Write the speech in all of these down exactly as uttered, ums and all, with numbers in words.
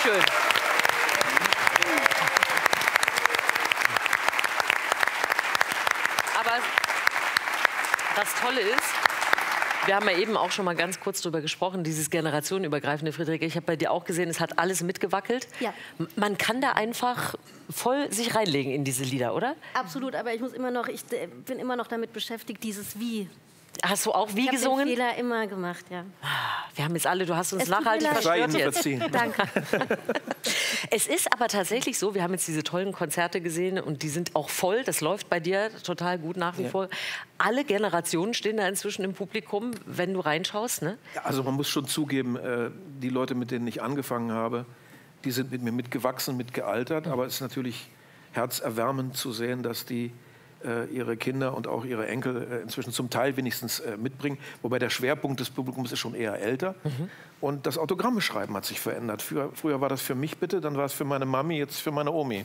schön. Aber das Tolle ist, wir haben ja eben auch schon mal ganz kurz darüber gesprochen, dieses generationenübergreifende, Friederike. Ich habe bei dir auch gesehen, es hat alles mitgewackelt. Ja. Man kann da einfach voll sich reinlegen in diese Lieder, oder? Absolut, aber ich muss immer noch, ich äh, bin immer noch damit beschäftigt, dieses Wie. Hast du auch Wie Ich gesungen? habe den Fehler immer gemacht, ja. Wir haben jetzt alle, du hast uns Es tut nachhaltig mir leid. Sei verstört Ihnen jetzt. verziehen. Danke. Es ist aber tatsächlich so, wir haben jetzt diese tollen Konzerte gesehen und die sind auch voll, das läuft bei dir total gut nach wie Ja. vor. Alle Generationen stehen da inzwischen im Publikum, wenn du reinschaust, ne? Ja, also man muss schon zugeben, äh, die Leute, mit denen ich angefangen habe, die sind mit mir mitgewachsen, mitgealtert. Aber es ist natürlich herzerwärmend zu sehen, dass die äh, ihre Kinder und auch ihre Enkel äh, inzwischen zum Teil wenigstens äh, mitbringen. Wobei der Schwerpunkt des Publikums ist schon eher älter. Mhm. Und das Autogrammeschreiben hat sich verändert. Früher, früher war das für mich bitte, dann war es für meine Mami, jetzt für meine Omi.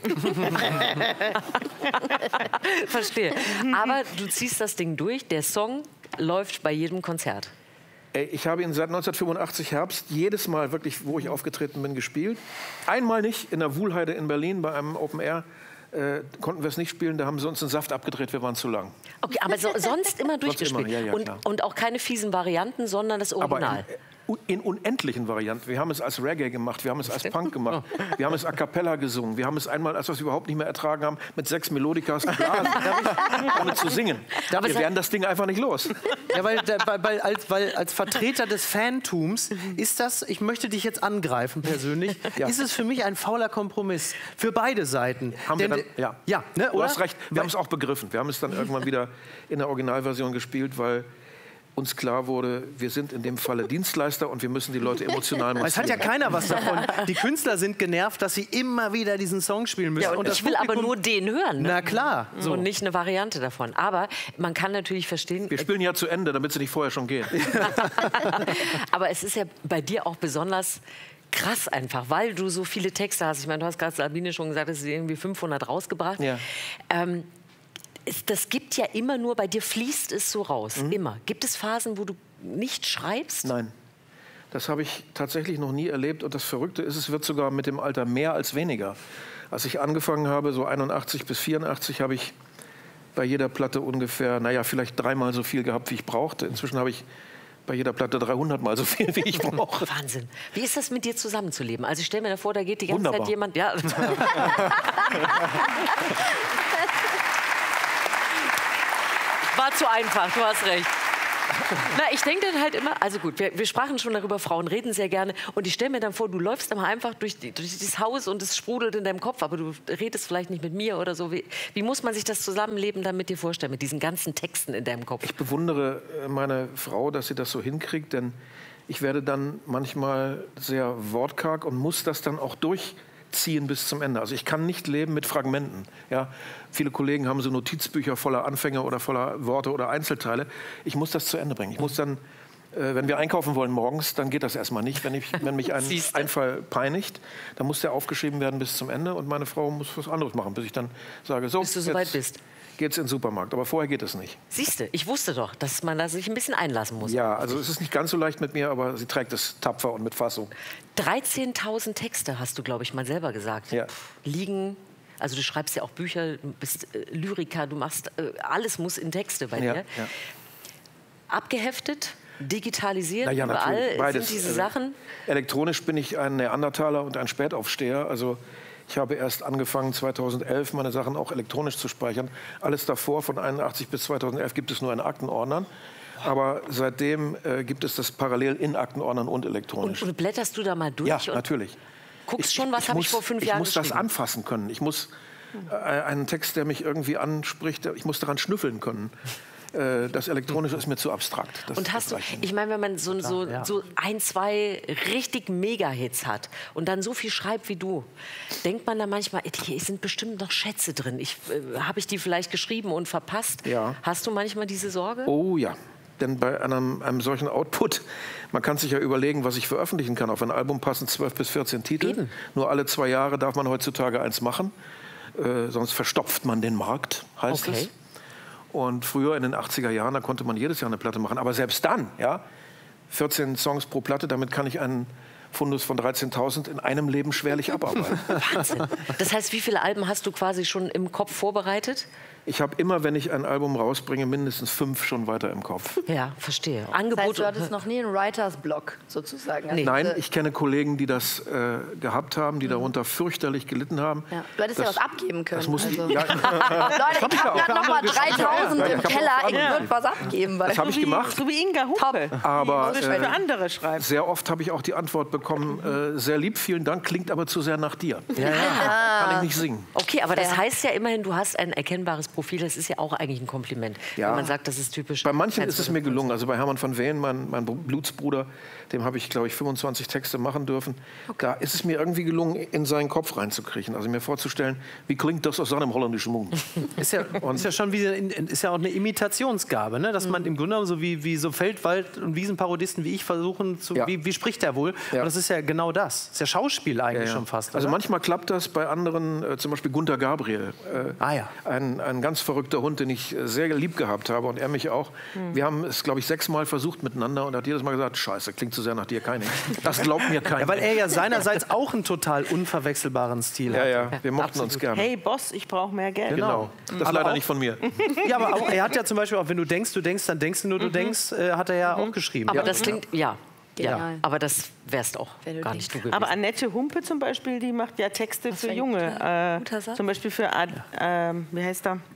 Verstehe. Aber du ziehst das Ding durch, der Song läuft bei jedem Konzert. Ey, ich habe ihn seit neunzehnhundertfünfundachtzig Herbst jedes Mal wirklich, wo ich aufgetreten bin, gespielt. Einmal nicht in der Wuhlheide in Berlin bei einem Open Air. Äh, konnten wir es nicht spielen, da haben sie uns den Saft abgedreht, wir waren zu lang. Okay, aber so, sonst immer durchgespielt. immer, ja, ja, und, klar. und auch keine fiesen Varianten, sondern das Aber Original. in, in unendlichen Varianten. Wir haben es als Reggae gemacht, wir haben es als Punk gemacht, wir haben es a cappella gesungen, wir haben es einmal, als wir es überhaupt nicht mehr ertragen haben, mit sechs Melodikas geblasen, damit zu singen. Wir werden das Ding einfach nicht los. Ja, weil, weil, weil, als, weil als Vertreter des Fantums ist das, ich möchte dich jetzt angreifen persönlich, Ja. ist es für mich ein fauler Kompromiss. Für beide Seiten. Haben Denn, wir dann, ja, ja ne, du oder? hast recht, wir haben es auch begriffen. Wir haben es dann irgendwann wieder in der Originalversion gespielt, weil uns klar wurde, wir sind in dem Falle Dienstleister und wir müssen die Leute emotional motivieren. Es hat ja keiner was davon. Die Künstler sind genervt, dass sie immer wieder diesen Song spielen müssen. Ja, und, und das ich will aber Publikum- nur den hören. Ne? Na klar. So. Und nicht eine Variante davon. Aber man kann natürlich verstehen... Wir spielen ja zu Ende, damit sie nicht vorher schon gehen. Aber es ist ja bei dir auch besonders krass einfach, weil du so viele Texte hast. Ich meine, du hast gerade Sabine schon gesagt, dass sie irgendwie fünfhundert rausgebracht. Ja. Ähm, es, das gibt ja immer nur, bei dir fließt es so raus, Mhm. immer. Gibt es Phasen, wo du nicht schreibst? Nein, das habe ich tatsächlich noch nie erlebt. Und das Verrückte ist, es wird sogar mit dem Alter mehr als weniger. Als ich angefangen habe, so einundachtzig bis vierundachtzig, habe ich bei jeder Platte ungefähr, naja, vielleicht dreimal so viel gehabt, wie ich brauchte. Inzwischen habe ich bei jeder Platte dreihundert Mal so viel, wie ich brauche. Wahnsinn. Wie ist das, mit dir zusammenzuleben? Also ich stelle mir da vor, da geht die ganze Wunderbar. Zeit jemand... Ja. War zu einfach, du hast recht. Na, ich denke dann halt immer, also gut, wir, wir sprachen schon darüber, Frauen reden sehr gerne und ich stelle mir dann vor, du läufst immer einfach durch, die, durch dieses Haus und es sprudelt in deinem Kopf, aber du redest vielleicht nicht mit mir oder so. Wie, wie muss man sich das Zusammenleben dann mit dir vorstellen, mit diesen ganzen Texten in deinem Kopf? Ich bewundere äh, meine Frau, dass sie das so hinkriegt, denn ich werde dann manchmal sehr wortkarg und muss das dann auch durchziehen bis zum Ende. Also ich kann nicht leben mit Fragmenten. Ja? Viele Kollegen haben so Notizbücher voller Anfänge oder voller Worte oder Einzelteile. Ich muss das zu Ende bringen. Ich muss dann, äh, wenn wir einkaufen wollen morgens, dann geht das erstmal nicht. Wenn, ich, wenn mich ein Siehste. Einfall peinigt, dann muss der aufgeschrieben werden bis zum Ende und meine Frau muss was anderes machen, bis ich dann sage, so, Bis du soweit bist. geht's in den Supermarkt. Aber vorher geht es nicht. Siehst du, ich wusste doch, dass man da sich ein bisschen einlassen muss. Ja, also es ist nicht ganz so leicht mit mir, aber sie trägt es tapfer und mit Fassung. dreizehntausend Texte, hast du, glaube ich, mal selber gesagt, Ja. liegen. Also du schreibst ja auch Bücher, du bist äh, Lyriker, du machst, äh, alles muss in Texte bei Ja, dir. ja. Abgeheftet, digitalisiert, Na ja, überall natürlich, beides. sind diese Also, Sachen. Elektronisch bin ich ein Neandertaler und ein Spätaufsteher. Also ich habe erst angefangen, zweitausendelf meine Sachen auch elektronisch zu speichern. Alles davor, von einundachtzig bis zweitausendelf, gibt es nur in Aktenordnern. Aber seitdem äh, gibt es das parallel in Aktenordnern und elektronisch. Und, und blätterst du da mal durch ja, und natürlich. guckst schon, was habe ich muss- vor fünf ich Jahren muss das geschrieben? anfassen können. Ich muss äh, einen Text, der mich irgendwie anspricht, ich muss daran schnüffeln können. Äh, das Elektronische ist mir zu abstrakt. Das, Und hast das du, reicht mir ich meine, wenn man so, so, ja. so ein, zwei richtig Mega-Hits hat und dann so viel schreibt wie du, denkt man da manchmal, hier sind bestimmt noch Schätze drin. Ich, äh, habe ich die vielleicht geschrieben und verpasst? Ja. Hast du manchmal diese Sorge? Oh ja, denn bei einem, einem solchen Output, man kann sich ja überlegen, was ich veröffentlichen kann. Auf ein Album passen zwölf bis vierzehn Titel. Eben. Nur alle zwei Jahre darf man heutzutage eins machen. Äh, sonst verstopft man den Markt, heißt Okay. es. Und früher in den achtziger Jahren, da konnte man jedes Jahr eine Platte machen. Aber selbst dann, ja, vierzehn Songs pro Platte, damit kann ich einen Fundus von dreizehntausend in einem Leben schwerlich abarbeiten. Wahnsinn. Das heißt, wie viele Alben hast du quasi schon im Kopf vorbereitet? Ich habe immer, wenn ich ein Album rausbringe, mindestens fünf schon weiter im Kopf. Ja, verstehe. Das Angebot. heißt, du hattest noch nie einen Writers-Block sozusagen. Also Nein, diese- ich kenne Kollegen, die das äh, gehabt haben, die darunter fürchterlich gelitten haben. ja. Du hättest ja Das- was abgeben können. Das mussten, also. ja, Leute, ich habe gerade noch mal dreitausend Ja, im ich hab Keller. auch Ich andere- würde was abgeben. Weil Das habe ich so wie, gemacht. So wie Inga Huppe. Aber Die äh, für andere schreibt. sehr oft habe ich auch die Antwort bekommen, äh, sehr lieb, vielen Dank, klingt aber zu sehr nach dir. Ja, ja. Kann ich nicht singen. Okay, aber das heißt ja immerhin, du hast ein erkennbares Profil. Das ist ja auch eigentlich ein Kompliment, Ja. wenn man sagt, das ist typisch. Bei manchen ist es mir Heinz-Rudolf gelungen. Also bei Hermann van Veen, mein, mein Blutsbruder, dem habe ich, glaube ich, fünfundzwanzig Texte machen dürfen. Da ist es mir irgendwie gelungen, in seinen Kopf reinzukriechen. Also mir vorzustellen, wie klingt das aus seinem holländischen Mund. Ist ja, ist ja schon wie, ist ja auch eine Imitationsgabe, ne? Dass man im Grunde genommen so wie, wie so Feldwald- und Wiesenparodisten wie ich versuchen, zu, Ja. wie, wie spricht der wohl? Ja. Aber das ist ja genau das. Ist ja Schauspiel eigentlich Ja, ja. schon fast. Also oder? manchmal klappt das, bei anderen, äh, zum Beispiel Gunter Gabriel, äh, Ah, ja. ein, ein ganz verrückter Hund, den ich äh, sehr lieb gehabt habe und er mich auch. Wir haben es, glaube ich, sechsmal versucht miteinander und er hat jedes Mal gesagt, scheiße, klingt zu sehr nach dir, keine. Das glaubt mir keiner. Ja, weil er ja seinerseits auch einen total unverwechselbaren Stil ja, hat. ja, wir mochten uns gerne. Hey Boss, ich brauche mehr Geld. Genau, das ist Aber leider auch- nicht von mir. Ja, aber auch, er hat ja zum Beispiel auch, wenn du denkst, du denkst, dann denkst du nur, du denkst, äh, hat er ja auch geschrieben. Aber das klingt, ja. Ja, Genial. aber das wärst auch Wenn du gar denkst. nicht du gewesen. Aber Annette Humpe zum Beispiel, die macht ja Texte für für ein Junge. guter- Äh, guter Satz. zum Beispiel für, Ad, ähm, wie heißt er?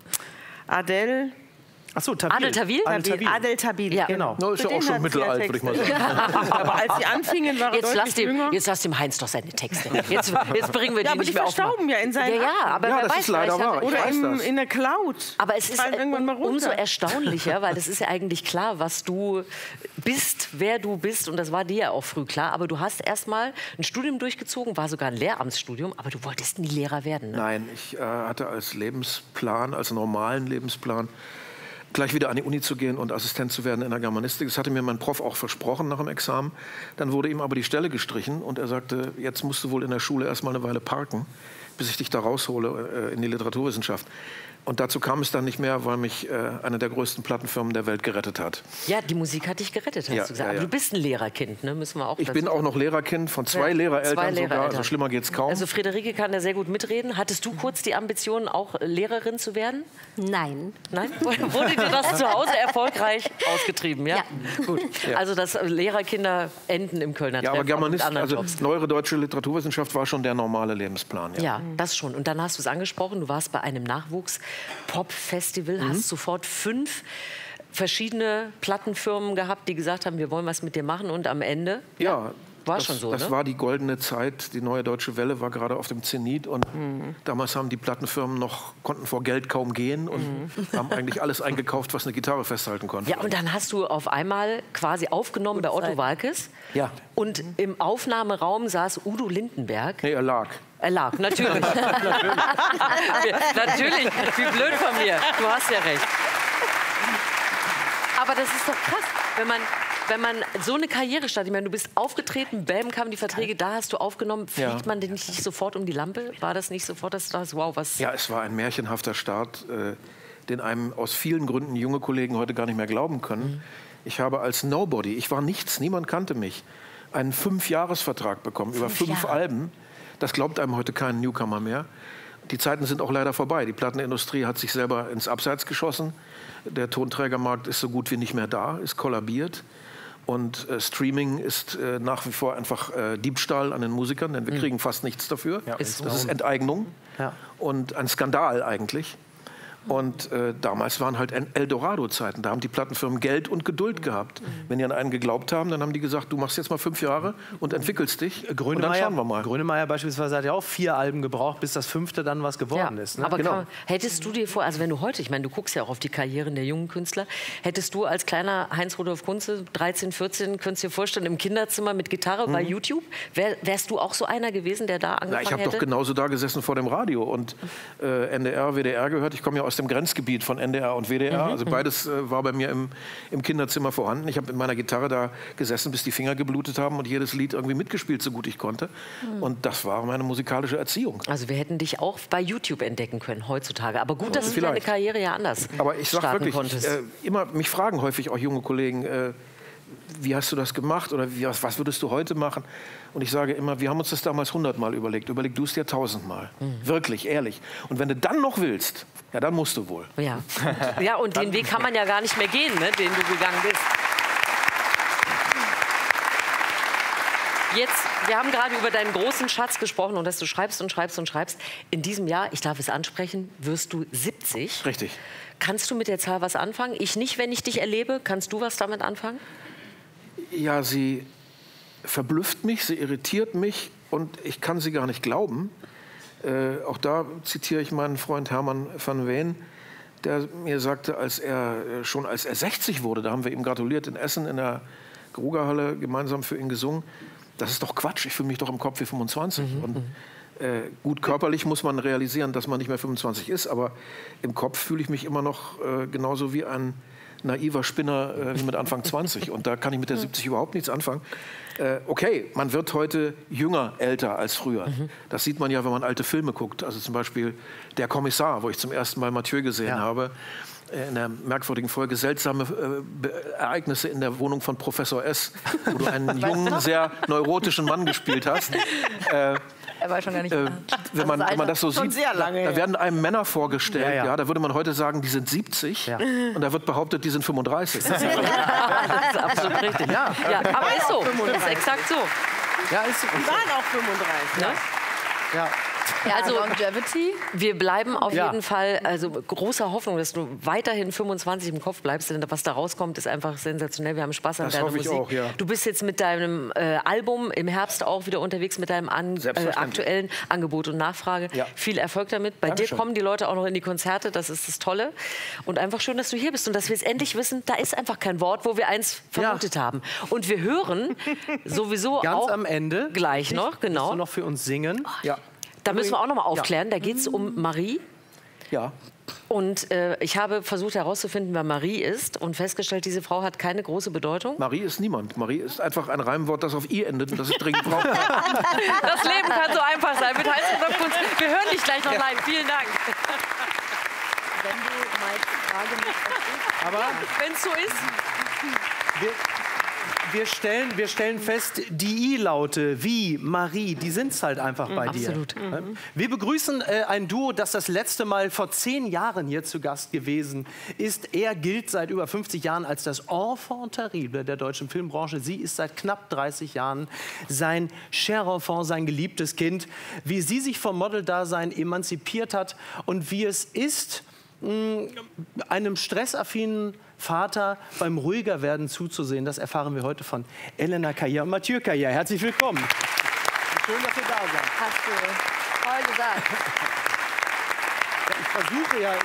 Adel. Achso, Tabil. Adel Tawil? Adel Tawil. Adel Tabil. Ja. Genau. No, ist Für ja auch den schon hat sie ja mittelalt, würde ich mal Texte. sagen. Aber als sie anfingen, war er Jetzt lass, deutlich dem, jünger. jetzt lass dem Heinz doch seine Texte. Jetzt, jetzt bringen wir die Ja, aber nicht die mehr auf. verstauben ja in seinen Ja, ja, aber Ja, wer das weiß, ist leider vielleicht hat- wahr. Ich Oder weiß im, das. in der Cloud. Aber es ist Fallen irgendwann mal runter. umso erstaunlicher, weil es ist ja eigentlich klar, was du bist, wer du bist. Und das war dir ja auch früh klar. Aber du hast erst mal ein Studium durchgezogen, war sogar ein Lehramtsstudium. Aber du wolltest nie Lehrer werden. Ne? Nein, ich äh, hatte als Lebensplan, als normalen Lebensplan, gleich wieder an die Uni zu gehen und Assistent zu werden in der Germanistik. Das hatte mir mein Prof auch versprochen nach dem Examen. Dann wurde ihm aber die Stelle gestrichen und er sagte, jetzt musst du wohl in der Schule erst mal eine Weile parken, bis ich dich da raushole äh, in die Literaturwissenschaft. Und dazu kam es dann nicht mehr, weil mich äh, eine der größten Plattenfirmen der Welt gerettet hat. Ja, die Musik hat dich gerettet, hast Ja, du gesagt. ja, Aber ja. du bist ein Lehrerkind, ne? Müssen wir auch Ich dazu bin auch sagen. noch Lehrerkind von zwei Ja, Lehrereltern zwei sogar, Lehrereltern. also schlimmer geht's kaum. Also Friederike kann da sehr gut mitreden. Hattest du kurz die Ambition, auch Lehrerin zu werden? Nein. Nein? Wurde dir das zu Hause erfolgreich ausgetrieben? Ja. Ja. Gut. Also, dass Lehrerkinder enden im Kölner ja, Treff, aber auch mit Germanist, anderen also Jobs. neuere deutsche Literaturwissenschaft war schon der normale Lebensplan. Ja. Ja, das schon. Und dann hast du es angesprochen, du warst bei einem Nachwuchs-Pop-Festival, hast sofort fünf verschiedene Plattenfirmen gehabt, die gesagt haben, wir wollen was mit dir machen. Und am Ende Ja, war das, schon so, das ne? war die goldene Zeit. Die neue deutsche Welle war gerade auf dem Zenit und Mhm. damals haben die Plattenfirmen noch konnten vor Geld kaum gehen und Mhm. haben eigentlich alles eingekauft, was eine Gitarre festhalten konnte. Ja, und dann hast du auf einmal quasi aufgenommen bei Otto Walkes. Ja. Und im Aufnahmeraum saß Udo Lindenberg. Nee, er lag. Er lag, natürlich. natürlich. Natürlich. Wie blöd von mir. Du hast ja recht. Aber das ist doch krass, wenn man, wenn man so eine Karriere startet. Ich meine, du bist aufgetreten, bam, kamen die Verträge, da hast du aufgenommen. Fliegt Ja. man denn nicht sofort um die Lampe? War das nicht sofort, dass du dachtest, wow, was... Ja, es war ein märchenhafter Start, äh, den einem aus vielen Gründen junge Kollegen heute gar nicht mehr glauben können. Ich habe als Nobody, ich war nichts, niemand kannte mich, einen Fünfjahresvertrag bekommen über fünf Jahre. Alben. Das glaubt einem heute kein Newcomer mehr. Die Zeiten sind auch leider vorbei. Die Plattenindustrie hat sich selber ins Abseits geschossen. Der Tonträgermarkt ist so gut wie nicht mehr da, ist kollabiert. Und äh, Streaming ist äh, nach wie vor einfach äh, Diebstahl an den Musikern, denn wir kriegen fast nichts dafür. Ist Das ist Enteignung Ja. und ein Skandal eigentlich. Und äh, damals waren halt Eldorado-Zeiten. Da haben die Plattenfirmen Geld und Geduld gehabt. Wenn die an einen geglaubt haben, dann haben die gesagt, du machst jetzt mal fünf Jahre und entwickelst dich. Und dann Grönemeyer, schauen wir mal. Grönemeyer beispielsweise hat ja auch vier Alben gebraucht, bis das fünfte dann was geworden Ja, ist. Ne? aber Genau. kann, hättest du dir vor, also wenn du heute, ich meine, du guckst ja auch auf die Karrieren der jungen Künstler, hättest du als kleiner Heinz-Rudolf Kunze, dreizehn, vierzehn, könntest du dir vorstellen, im Kinderzimmer mit Gitarre bei YouTube, wär, wärst du auch so einer gewesen, der da angefangen Na, ich habe hätte? doch genauso da gesessen vor dem Radio und äh, N D R, W D R gehört. Ich komme ja aus dem Grenzgebiet von N D R und W D R. Also beides äh, war bei mir im, im Kinderzimmer vorhanden. Ich habe mit meiner Gitarre da gesessen, bis die Finger geblutet haben und jedes Lied irgendwie mitgespielt, so gut ich konnte. Und das war meine musikalische Erziehung. Also wir hätten dich auch bei YouTube entdecken können heutzutage. Aber gut, dass du vielleicht. deine Karriere ja anders Aber ich sage starten wirklich, konntest. äh, immer, mich fragen häufig auch junge Kollegen, äh, wie hast du das gemacht oder wie, was, was würdest du heute machen? Und ich sage immer, wir haben uns das damals hundertmal überlegt. Überleg du es dir tausendmal. Mhm. Wirklich, ehrlich. Und wenn du dann noch willst, ja, dann musst du wohl. Ja, ja und den Weg kann man ja gar nicht mehr gehen, ne, den du gegangen bist. Jetzt, wir haben gerade über deinen großen Schatz gesprochen und dass du schreibst und schreibst und schreibst. In diesem Jahr, ich darf es ansprechen, wirst du siebzig. Richtig. Kannst du mit der Zahl was anfangen? Ich nicht, wenn ich dich erlebe. Kannst du was damit anfangen? Ja, sie verblüfft mich, sie irritiert mich und ich kann sie gar nicht glauben. Äh, auch da zitiere ich meinen Freund Hermann van Veen, der mir sagte, als er schon als er sechzig wurde, da haben wir ihm gratuliert in Essen in der Grugerhalle gemeinsam für ihn gesungen. Das ist doch Quatsch, ich fühle mich doch im Kopf wie fünfundzwanzig. Mhm. Und äh, gut, körperlich muss man realisieren, dass man nicht mehr fünfundzwanzig ist, aber im Kopf fühle ich mich immer noch äh, genauso wie ein naiver Spinner äh, wie mit Anfang zwanzig. Und da kann ich mit der siebzig überhaupt nichts anfangen. Äh, okay, man wird heute jünger, älter als früher. Mhm. Das sieht man ja, wenn man alte Filme guckt. Also zum Beispiel Der Kommissar, wo ich zum ersten Mal Mathieu gesehen ja. habe. In der merkwürdigen Folge seltsame äh, Ereignisse in der Wohnung von Professor S., wo du einen jungen, sehr neurotischen Mann gespielt hast. Äh, er war schon gar nicht. Äh, wenn, man, wenn man das so sieht, sehr lange, da ja. werden einem Männer vorgestellt. Ja, ja. Ja, da würde man heute sagen, die sind siebzig. Ja. Und da wird behauptet, die sind fünfunddreißig. Das ist absolut richtig. Ja. Ja, aber ist so. Das ist exakt so. Ja, ist, Die waren auch fünfunddreißig. Ne? ja. Ja, Also, Longevity. Wir bleiben auf Ja. jeden Fall, also großer Hoffnung, dass du weiterhin fünfundzwanzig im Kopf bleibst. Denn was da rauskommt, ist einfach sensationell. Wir haben Spaß an Das deiner hoffe ich Musik. auch, ja. Du bist jetzt mit deinem äh, Album im Herbst auch wieder unterwegs mit deinem an, äh, Selbstverständlich. aktuellen Angebot und Nachfrage. Ja. Viel Erfolg damit. Bei Dankeschön. dir kommen die Leute auch noch in die Konzerte. Das ist das Tolle. Und einfach schön, dass du hier bist und dass wir jetzt endlich wissen, da ist einfach kein Wort, wo wir eins vermutet Ja. haben. Und wir hören sowieso Ganz auch am Ende. gleich noch, Willst genau. du noch für uns singen? Ja. Da müssen wir auch noch mal aufklären. Da geht es um Marie. Ja. Und äh, ich habe versucht herauszufinden, wer Marie ist und festgestellt, diese Frau hat keine große Bedeutung. Marie ist niemand. Marie ist einfach ein Reimwort, das auf I endet und das ich dringend brauche. Das Leben kann so einfach sein. Mit Heinz Kunst. Wir hören dich gleich noch live. Vielen Dank. Wenn du mal die Frage nicht Aber Wenn es so ist. wir, wir, stellen, wir stellen fest, die I-Laute wie Marie, die sind es halt einfach bei dir. Absolut. Mhm. Wir begrüßen äh, ein Duo, das das letzte Mal vor zehn Jahren hier zu Gast gewesen ist. Er gilt seit über fünfzig Jahren als das Enfant terrible der deutschen Filmbranche. Sie ist seit knapp dreißig Jahren sein cher enfant, sein geliebtes Kind. Wie sie sich vom Model-Dasein emanzipiert hat und wie es ist, mh, einem stressaffinen Vater beim ruhiger werden zuzusehen, das erfahren wir heute von Elena Kayer und Mathieu Kayer. Herzlich willkommen. Schön, dass ihr da seid. hast du toll gesagt. Ich versuche ja...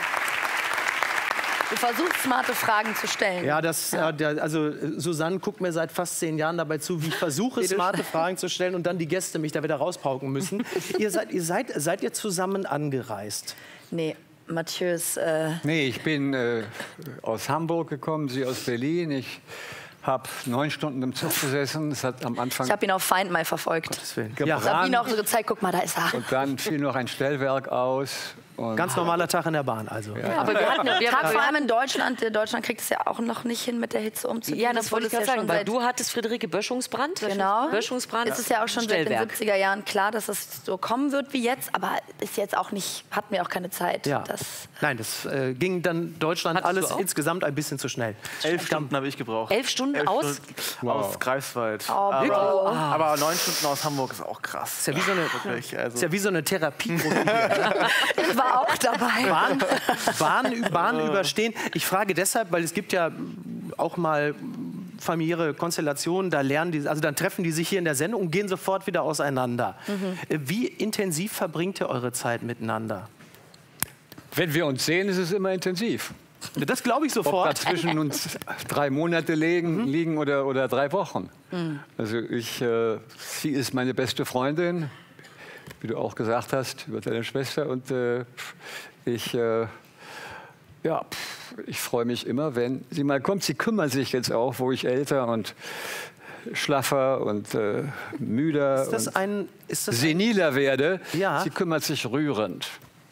Du versuchst, smarte Fragen zu stellen. Ja, das, ja. der, also Susanne guckt mir seit fast zehn Jahren dabei zu, wie ich versuche, smarte Fragen zu stellen und dann die Gäste mich da wieder rauspauken müssen. ihr seid, ihr seid, seid ihr zusammen angereist? Nee, Mathieu ist... Äh, Nee, ich bin äh, aus Hamburg gekommen, sie aus Berlin. Ich habe neun Stunden im Zug gesessen. Es hat am Anfang ich habe ihn auf Find My verfolgt. Ja. Ich habe ihn auch so gezeigt, guck mal, da ist er. und dann fiel noch ein Stellwerk aus. Und Ganz normaler Tag in der Bahn also. Ja. Aber wir hatten, wir Tag hatten, vor allem in Deutschland. Deutschland kriegt es ja auch noch nicht hin, mit der Hitze umzugehen. ja, das wollte ich gerade ja sagen, weil seit- du hattest Friederike Böschungsbrand. Genau. Böschungsbrand. Es ist ja auch schon seit den Stellwerk. siebziger Jahren klar, dass es so kommen wird wie jetzt, aber ist jetzt auch nicht, hatten wir auch keine Zeit. Ja. Das, Nein, das äh, ging dann Deutschland Hattest du alles auch? insgesamt ein bisschen zu schnell. Elf Stunden habe ich gebraucht. Elf Stunden Elf aus? Stunden aus Greifswald. Oh, aber, Bro. aber neun Stunden aus Hamburg ist auch krass. Ist ja wie so eine, Wirklich, also. ist ja wie so eine Therapie. ich war auch dabei. Bahn, Bahn, Bahn überstehen. Ich frage deshalb, weil es gibt ja auch mal familiäre Konstellationen, da lernen die, also dann treffen die sich hier in der Sendung und gehen sofort wieder auseinander. Mhm. Wie intensiv verbringt ihr eure Zeit miteinander? wenn wir uns sehen, ist es immer intensiv. Das glaube ich Ob sofort. dazwischen uns drei Monate liegen, liegen oder, oder drei Wochen. Also ich, äh, sie ist meine beste Freundin, wie du auch gesagt hast, über deine Schwester. Und äh, ich, äh, ja, pff, ich freue mich immer, wenn sie mal kommt. Sie kümmert sich jetzt auch, wo ich älter und schlaffer und äh, müder Ist das und ein, ist das ein, seniler werde. Ja. Sie kümmert sich rührend.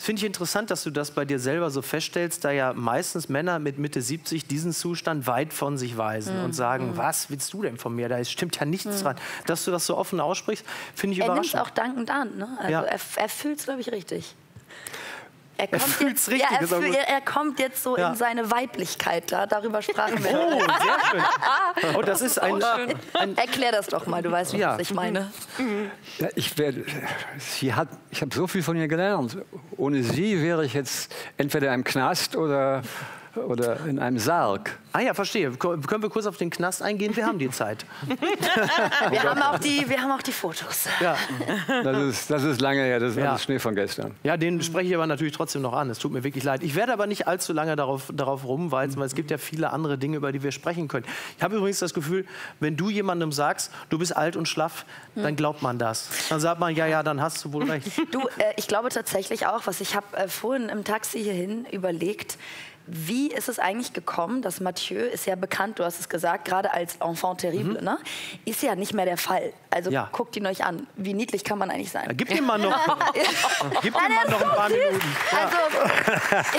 Das finde ich interessant, dass du das bei dir selber so feststellst, da ja meistens Männer mit Mitte siebzig diesen Zustand weit von sich weisen Mhm. und sagen, Mhm. was willst du denn von mir? Da ist- stimmt ja nichts Mhm. dran. Dass du das so offen aussprichst, finde ich Er nimmt es überraschend. auch dankend an. Ne? Also Ja. er, er fühlt es, glaube ich, richtig. Er, Er kommt fühlt's jetzt, richtig, ja, er, ist auch fühl, gut. er, er kommt jetzt so Ja. in seine Weiblichkeit. Da, darüber sprachen wir. Oh, sehr schön. Oh, das ist ein, ein Erklär das doch mal, du weißt, Ja. was ich meine. Ja, ich werde, sie hat, ich habe so viel von ihr gelernt. Ohne sie wäre ich jetzt entweder im Knast oder, oder in einem Sarg. Ah ja, verstehe. Ko- Können wir kurz auf den Knast eingehen? Wir haben die Zeit. Wir haben auch die, wir haben auch die Fotos. Ja. Das ist, das ist lange her, das war Ja. das Schnee von gestern. Ja, den spreche ich aber natürlich trotzdem noch an. Es tut mir wirklich leid. Ich werde aber nicht allzu lange darauf, darauf rumwalzen, weil es gibt ja viele andere Dinge, über die wir sprechen können. Ich habe übrigens das Gefühl, wenn du jemandem sagst, du bist alt und schlaff, dann glaubt man das. Dann sagt man, ja, ja, dann hast du wohl recht. Du, äh, ich glaube tatsächlich auch, was ich habe äh, vorhin im Taxi hierhin überlegt, wie ist es eigentlich gekommen, dass Mathieu, ist ja bekannt, du hast es gesagt, gerade als Enfant terrible, Mhm. ne? Ist ja nicht mehr der Fall. Also Ja. guckt ihn euch an. Wie niedlich kann man eigentlich sein? Gib ihm mal noch, gib ihm Ah, mal der noch ist ein paar so süß. Minuten. Also,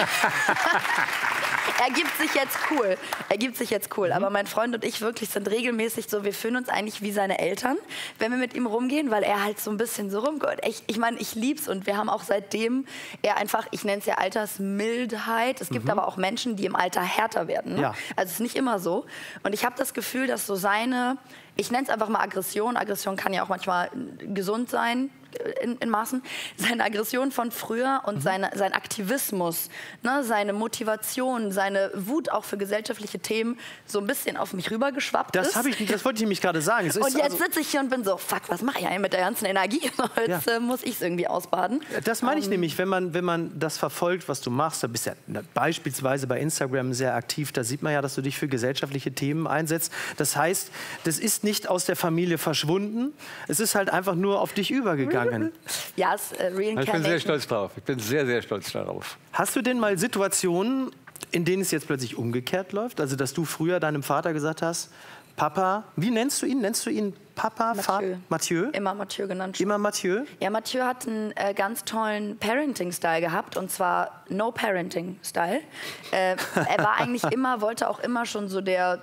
er gibt sich jetzt cool. Er gibt sich jetzt cool. Aber mein Freund und ich wirklich sind regelmäßig so, wir fühlen uns eigentlich wie seine Eltern, wenn wir mit ihm rumgehen, weil er halt so ein bisschen so rumgeht. Ich, ich meine, ich lieb's und wir haben auch seitdem er einfach, ich nenne es ja Altersmildheit. Es gibt Mhm. aber auch Menschen, die im Alter härter werden. Ne? Ja. Also es ist nicht immer so. Und ich habe das Gefühl, dass so seine, ich nenne es einfach mal Aggression. Aggression kann ja auch manchmal gesund sein. In, in Maßen, seine Aggression von früher und seine, sein Aktivismus, ne, seine Motivation, seine Wut auch für gesellschaftliche Themen so ein bisschen auf mich rübergeschwappt Das, ist. hab ich, das wollte ich nämlich gerade sagen. Es ist Und jetzt also, sitze ich hier und bin so, fuck, was mache ich eigentlich mit der ganzen Energie? Jetzt äh, muss ich es irgendwie ausbaden. das meine ich Ähm, nämlich, wenn man, wenn man das verfolgt, was du machst, da bist du ja na, beispielsweise bei Instagram sehr aktiv, da sieht man ja, dass du dich für gesellschaftliche Themen einsetzt. Das heißt, das ist nicht aus der Familie verschwunden, es ist halt einfach nur auf dich übergegangen. Ja, es äh, Ich bin sehr Reincarnation. stolz drauf. Ich bin sehr, sehr stolz darauf. Hast du denn mal Situationen, in denen es jetzt plötzlich umgekehrt läuft? Also, dass du früher deinem Vater gesagt hast, Papa, wie nennst du ihn? Nennst du ihn Papa, Vater? Mathieu. Mathieu? Immer Mathieu genannt. schon. Immer Mathieu? Ja, Mathieu hat einen äh, ganz tollen Parenting-Style gehabt und zwar No-Parenting-Style. Äh, er war eigentlich immer, wollte auch immer schon so der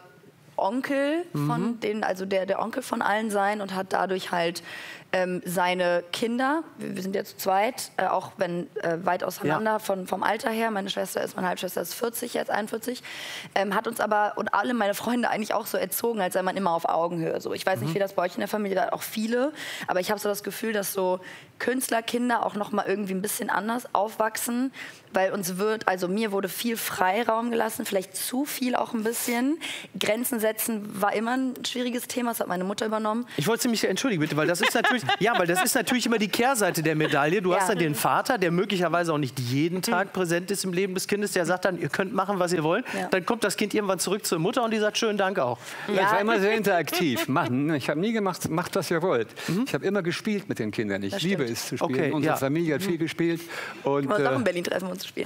Onkel von Mhm. den, also der, der Onkel von allen sein und hat dadurch halt ähm, seine Kinder, wir wir sind ja zu zweit, äh, auch wenn äh, weit auseinander Ja. von, vom Alter her, meine Schwester ist, meine Halbschwester ist vierzig, jetzt einundvierzig, ähm, hat uns aber und alle meine Freunde eigentlich auch so erzogen, als sei man immer auf Augenhöhe. So, ich weiß Mhm. nicht, wie das bei euch in der Familie, da hat auch viele, aber ich habe so das Gefühl, dass so Künstlerkinder auch noch mal irgendwie ein bisschen anders aufwachsen, weil uns wird, also mir wurde viel Freiraum gelassen, vielleicht zu viel auch ein bisschen. Grenzen setzen war immer ein schwieriges Thema, das hat meine Mutter übernommen. Ich wollte mich entschuldigen, bitte, weil das ist natürlich, ja, weil das ist natürlich immer die Kehrseite der Medaille. Du Ja. hast dann den Vater, der möglicherweise auch nicht jeden Tag präsent ist im Leben des Kindes, der sagt dann, ihr könnt machen, was ihr wollt. Ja. Dann kommt das Kind irgendwann zurück zur Mutter und die sagt, schönen Dank auch. Ich war immer sehr interaktiv. Machen. Ich habe nie gemacht, macht, was ihr wollt. Ich habe immer gespielt mit den Kindern. Ich Das liebe stimmt. es zu spielen. Okay, Unsere ja. Familie hat viel gespielt. Und, Wir uns auch in äh, Berlin treffen, um zu spielen.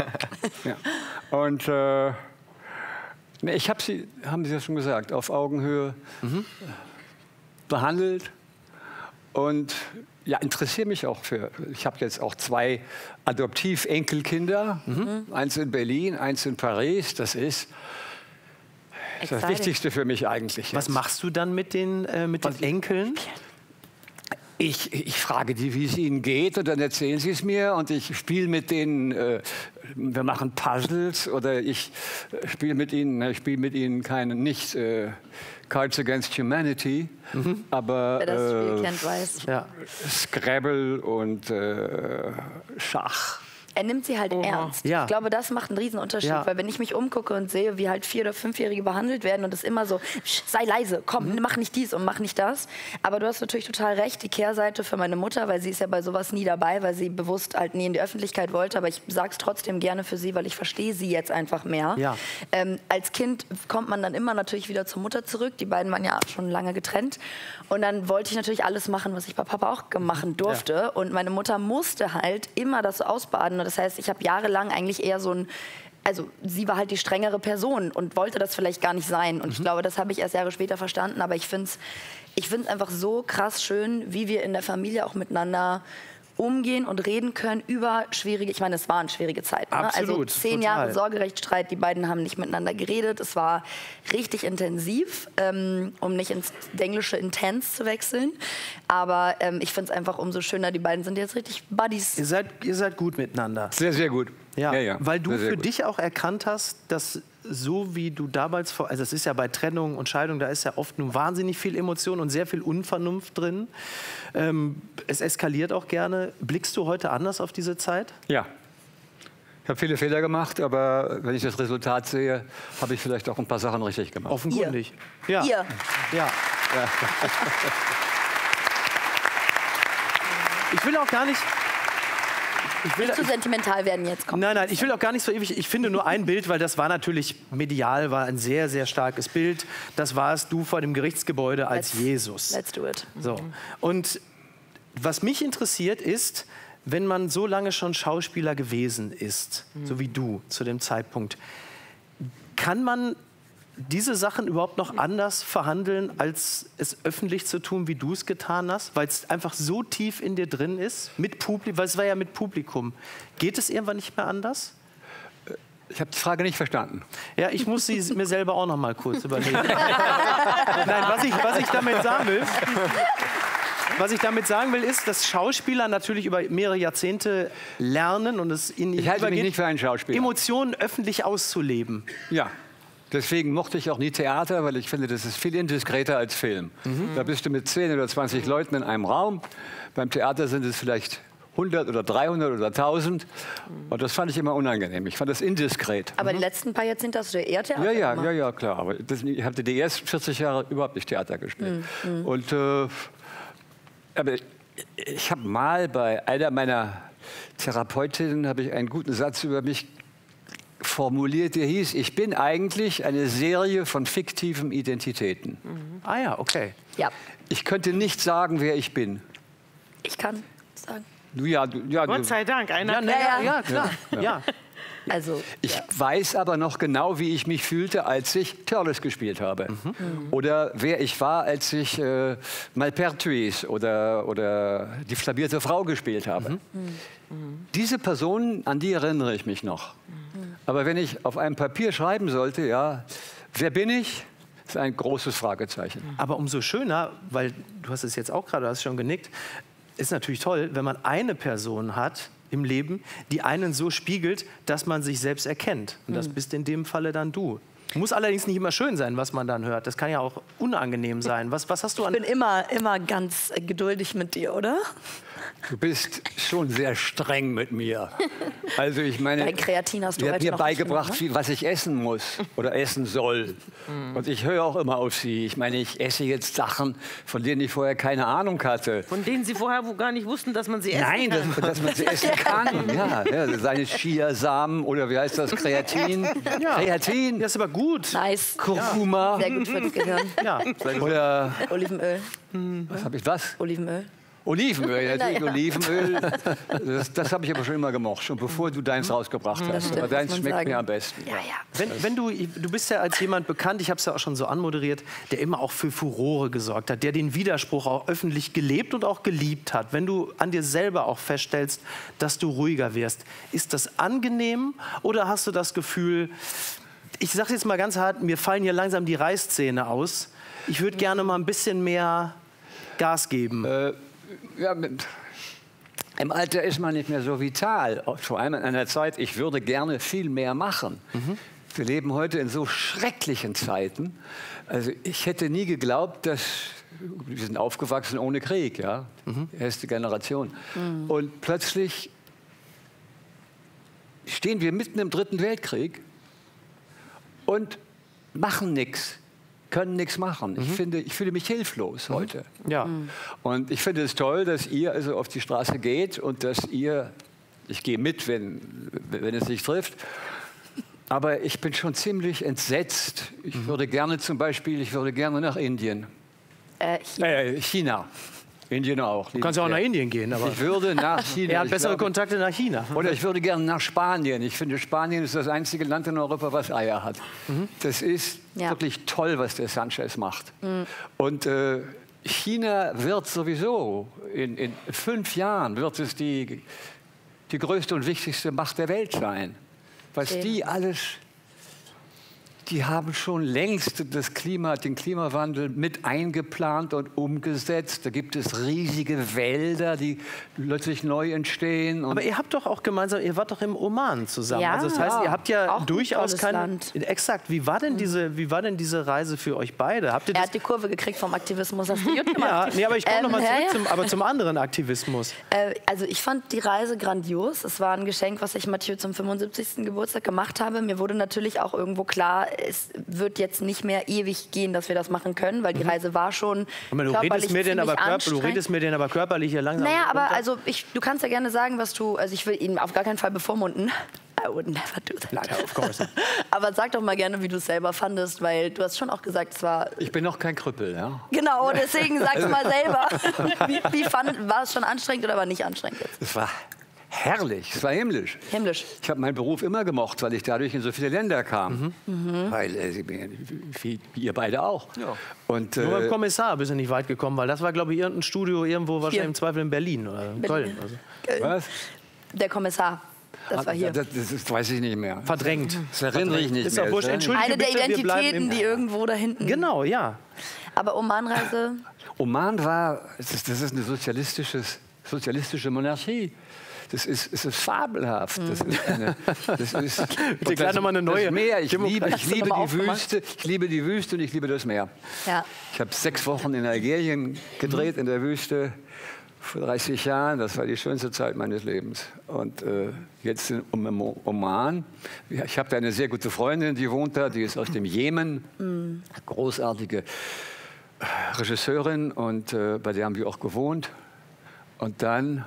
ja. Und äh, ne, ich habe sie, haben Sie ja schon gesagt, auf Augenhöhe behandelt. Und ja, interessiere mich auch für. Ich habe jetzt auch zwei Adoptiv-Enkelkinder. Eins in Berlin, eins in Paris. Das ist das Exciting. Wichtigste für mich eigentlich. Was jetzt. machst du dann mit den, äh, mit den Enkeln? Ich, ich frage die, wie es ihnen geht, und dann erzählen sie es mir, und ich spiele mit denen. Äh, wir machen Puzzles, oder ich äh, spiele mit ihnen. ne, Ich spiele mit ihnen keine nicht äh, Cards Against Humanity, aber Wer das Spiel äh, kennt, weiß. Ja. Scrabble und äh, Schach. Er nimmt sie halt ernst. Ja. Ich glaube, das macht einen Riesenunterschied. Ja. Weil wenn ich mich umgucke und sehe, wie halt Vier- oder Fünfjährige behandelt werden und es immer so, "Psch, sei leise, komm, mach nicht dies und mach nicht das. Aber du hast natürlich total recht, die Kehrseite für meine Mutter, weil sie ist ja bei sowas nie dabei, weil sie bewusst halt nie in die Öffentlichkeit wollte. Aber ich sag's trotzdem gerne für sie, weil ich verstehe sie jetzt einfach mehr. Ja. Ähm, als Kind kommt man dann immer natürlich wieder zur Mutter zurück. Die beiden waren ja schon lange getrennt. Und dann wollte ich natürlich alles machen, was ich bei Papa auch machen durfte. Ja. Und meine Mutter musste halt immer das so ausbaden. Und das heißt, ich habe jahrelang eigentlich eher so ein, also sie war halt die strengere Person und wollte das vielleicht gar nicht sein. Und mhm. ich glaube, das habe ich erst Jahre später verstanden. Aber ich finde es ich find's einfach so krass schön, wie wir in der Familie auch miteinander umgehen und reden können über schwierige, ich meine, es waren schwierige Zeiten. Ne? Absolut, also zehn total. Jahre Sorgerechtsstreit, die beiden haben nicht miteinander geredet. Es war richtig intensiv, ähm, um nicht ins englische Intense zu wechseln. Aber ähm, ich finde es einfach umso schöner, die beiden sind jetzt richtig Buddies. Ihr seid, ihr seid gut miteinander. Sehr, sehr gut. Ja, Ja, ja. weil du Sehr, sehr für gut. dich auch erkannt hast, dass so wie du damals, vor, also es ist ja bei Trennung und Scheidung, da ist ja oft nun wahnsinnig viel Emotion und sehr viel Unvernunft drin. Ähm, es eskaliert auch gerne. Blickst du heute anders auf diese Zeit? Ja. Ich habe viele Fehler gemacht, aber wenn ich das Resultat sehe, habe ich vielleicht auch ein paar Sachen richtig gemacht. Offenkundig. Ja. Ihr. Ja. Ich will auch gar nicht. Ich will, Nicht zu sentimental werden jetzt, komm. Nein, nein, ich will auch gar nicht so ewig. Ich finde nur ein Bild, weil das war natürlich medial, war ein sehr, sehr starkes Bild. Das warst du vor dem Gerichtsgebäude als Let's- Jesus. Let's do it. So. Und was mich interessiert ist, wenn man so lange schon Schauspieler gewesen ist, so wie du zu dem Zeitpunkt, kann man diese Sachen überhaupt noch anders verhandeln, als es öffentlich zu tun, wie du es getan hast? Weil es einfach so tief in dir drin ist, mit Publikum, weil es war ja mit Publikum. Geht es irgendwann nicht mehr anders? Ich habe die Frage nicht verstanden. Ja, ich muss sie mir selber auch noch mal kurz überlegen. Nein, was ich, was ich damit sagen will, was ich damit sagen will, ist, dass Schauspieler natürlich über mehrere Jahrzehnte lernen und es ihnen Ich halte mich übergeht, nicht für einen Schauspieler. Emotionen öffentlich auszuleben. Ja. Deswegen mochte ich auch nie Theater, weil ich finde, das ist viel indiskreter als Film. Da bist du mit zehn oder zwanzig Leuten in einem Raum. Beim Theater sind es vielleicht hundert oder dreihundert oder tausend. Und das fand ich immer unangenehm. Ich fand das indiskret. Aber die letzten paar Jahrzehnte hast du ja eher Theater Ja, ja, gemacht. ja, ja, klar. Aber das, ich hatte die ersten vierzig Jahre überhaupt nicht Theater gespielt. Und äh, aber ich habe mal bei einer meiner Therapeutinnen habe ich einen guten Satz über mich formuliert, der hieß: Ich bin eigentlich eine Serie von fiktiven Identitäten. Ah ja, okay. Ja, Ich könnte nicht sagen, wer ich bin. ich kann sagen. Du, ja, du, ja, Gott du, sei Dank, einer. Ja, ne, Ja, ja, ja. ja, klar. Ja. Also, Ich weiß aber noch genau, wie ich mich fühlte, als ich Törles gespielt habe. Oder wer ich war, als ich äh, Malpertuis oder, oder die flambierte Frau gespielt habe. Diese Personen, an die erinnere ich mich noch. Aber wenn ich auf einem Papier schreiben sollte, ja, wer bin ich, ist ein großes Fragezeichen. Aber umso schöner, weil du hast es jetzt auch gerade, du hast schon genickt, ist natürlich toll, wenn man eine Person hat im Leben, die einen so spiegelt, dass man sich selbst erkennt. Und das bist in dem Falle dann du. Muss allerdings nicht immer schön sein, was man dann hört. Das kann ja auch unangenehm sein. Was, was hast du an... ich bin immer, immer ganz äh, geduldig mit dir, oder? Du bist schon sehr streng mit mir. Also ich meine, Dein Kreatin hast du sie hat heute mir noch beigebracht, nicht, wie, was ich essen muss oder essen soll. Und ich höre auch immer auf sie. Ich meine, ich esse jetzt Sachen, von denen ich vorher keine Ahnung hatte. Von denen Sie vorher wo gar nicht wussten, dass man sie essen Nein, kann. dass, dass man sie essen kann. Ja, ja, seine Chiasamen oder wie heißt das, Kreatin? Kreatin, Das ist aber gut. Nice. Kurkuma Sehr gut fürs Gehirn. Ja. oder Olivenöl. was habe ich was? Olivenöl. Olivenöl, natürlich Na ja. Olivenöl. Das, das habe ich aber schon immer gemocht, schon bevor du deins rausgebracht hast. stimmt, Aber deins muss man schmeckt sagen. mir am besten. Ja, ja. Wenn, wenn du, du bist ja als jemand bekannt, ich habe es ja auch schon so anmoderiert, der immer auch für Furore gesorgt hat, der den Widerspruch auch öffentlich gelebt und auch geliebt hat. Wenn du an dir selber auch feststellst, dass du ruhiger wirst, ist das angenehm oder hast du das Gefühl, ich sage jetzt mal ganz hart, mir fallen hier langsam die Reißzähne aus, ich würde gerne mal ein bisschen mehr Gas geben? Äh, ja, mit, im Alter ist man nicht mehr so vital. Vor allem in einer Zeit, ich würde gerne viel mehr machen. Wir leben heute in so schrecklichen Zeiten. Also ich hätte nie geglaubt, dass wir sind aufgewachsen ohne Krieg, ja, erste Generation. Und plötzlich stehen wir mitten im Dritten Weltkrieg und machen nichts, können nichts machen. Ich finde, ich fühle mich hilflos heute. Ja. Und ich finde es toll, dass ihr also auf die Straße geht und dass ihr, ich gehe mit, wenn, wenn es sich trifft, aber ich bin schon ziemlich entsetzt. Ich würde gerne zum Beispiel, ich würde gerne nach Indien. Äh, hier. Äh, China. Indien auch. Du kannst ja auch nach Indien gehen, aber Ich würde nach China. er hat Ich bessere glaube, Kontakte nach China. Oder ich würde gerne nach Spanien. Ich finde, Spanien ist das einzige Land in Europa, was Eier hat. Das ist Ja. wirklich toll, was der Sanchez macht. Und äh, China wird sowieso, in, in fünf Jahren wird es die, die größte und wichtigste Macht der Welt sein. Was Okay. die alles, die haben schon längst das Klima, den Klimawandel mit eingeplant und umgesetzt. Da gibt es riesige Wälder, die plötzlich neu entstehen. Und Aber ihr habt doch auch gemeinsam, ihr wart doch im Oman zusammen. Ja, also das heißt, ihr habt ja auch ein durchaus tolles kein... Land. Exakt. Wie war denn diese, wie war denn diese Reise für euch beide? Habt ihr Er das... hat die Kurve gekriegt vom Aktivismus. Hast du gut gemacht. Ja, nee, aber ich komme Ähm, noch mal ja, zurück ja. zum, aber zum anderen Aktivismus. Äh, also ich fand die Reise grandios. Es war ein Geschenk, was ich Mathieu zum fünfundsiebzigsten Geburtstag gemacht habe. Mir wurde natürlich auch irgendwo klar, es wird jetzt nicht mehr ewig gehen, dass wir das machen können, weil die Reise war schon Aber du körperlich redest mir denn aber, ziemlich körper, du anstrengend. redest mir denn aber körperlich hier langsam. Naja, aber runter. also ich, du kannst ja gerne sagen, was du, also ich will ihn auf gar keinen Fall bevormunden. I would never do that. Nein, of course. Aber sag doch mal gerne, wie du es selber fandest, weil du hast schon auch gesagt, es war... ich bin noch kein Krüppel, ja. Genau, deswegen sag's mal selber. Wie, wie fand, war es schon anstrengend oder war nicht anstrengend jetzt? Es war herrlich, es war himmlisch. Himmlisch. Ich habe meinen Beruf immer gemocht, weil ich dadurch in so viele Länder kam. Weil, äh, Sie- wie, wie ihr beide auch. Und, Nur beim äh, Kommissar bist du nicht weit gekommen, weil das war, glaube ich, irgendein Studio irgendwo, wahrscheinlich Hier. im Zweifel in Berlin oder in Köln. Also. was? Der Kommissar, das war hier. Das, das ist, weiß ich nicht mehr. Verdrängt. Das erinnere ich nicht Ist mehr. doch wurscht. Das- Entschuldige Eine der bitte, wir bleiben Identitäten, im- die irgendwo da hinten... Genau, ja. Aber Omanreise, Oman war, das ist, das ist eine sozialistisches, sozialistische Monarchie. Das ist, es ist fabelhaft. Das ist eine, das ist, und gleich noch mal eine neue das Meer. Ich liebe, ich Hast du liebe noch mal die aufgemacht? Wüste. Ich liebe die Wüste und ich liebe das Meer. ja. Ich habe sechs Wochen in Algerien gedreht, in der Wüste, vor dreißig Jahren. Das war die schönste Zeit meines Lebens. Und äh, jetzt in Om- Oman. Ja, ich habe da eine sehr gute Freundin, die wohnt da. Die ist aus dem Jemen. Mhm. Großartige äh, Regisseurin. Und äh, bei der haben wir auch gewohnt. Und dann,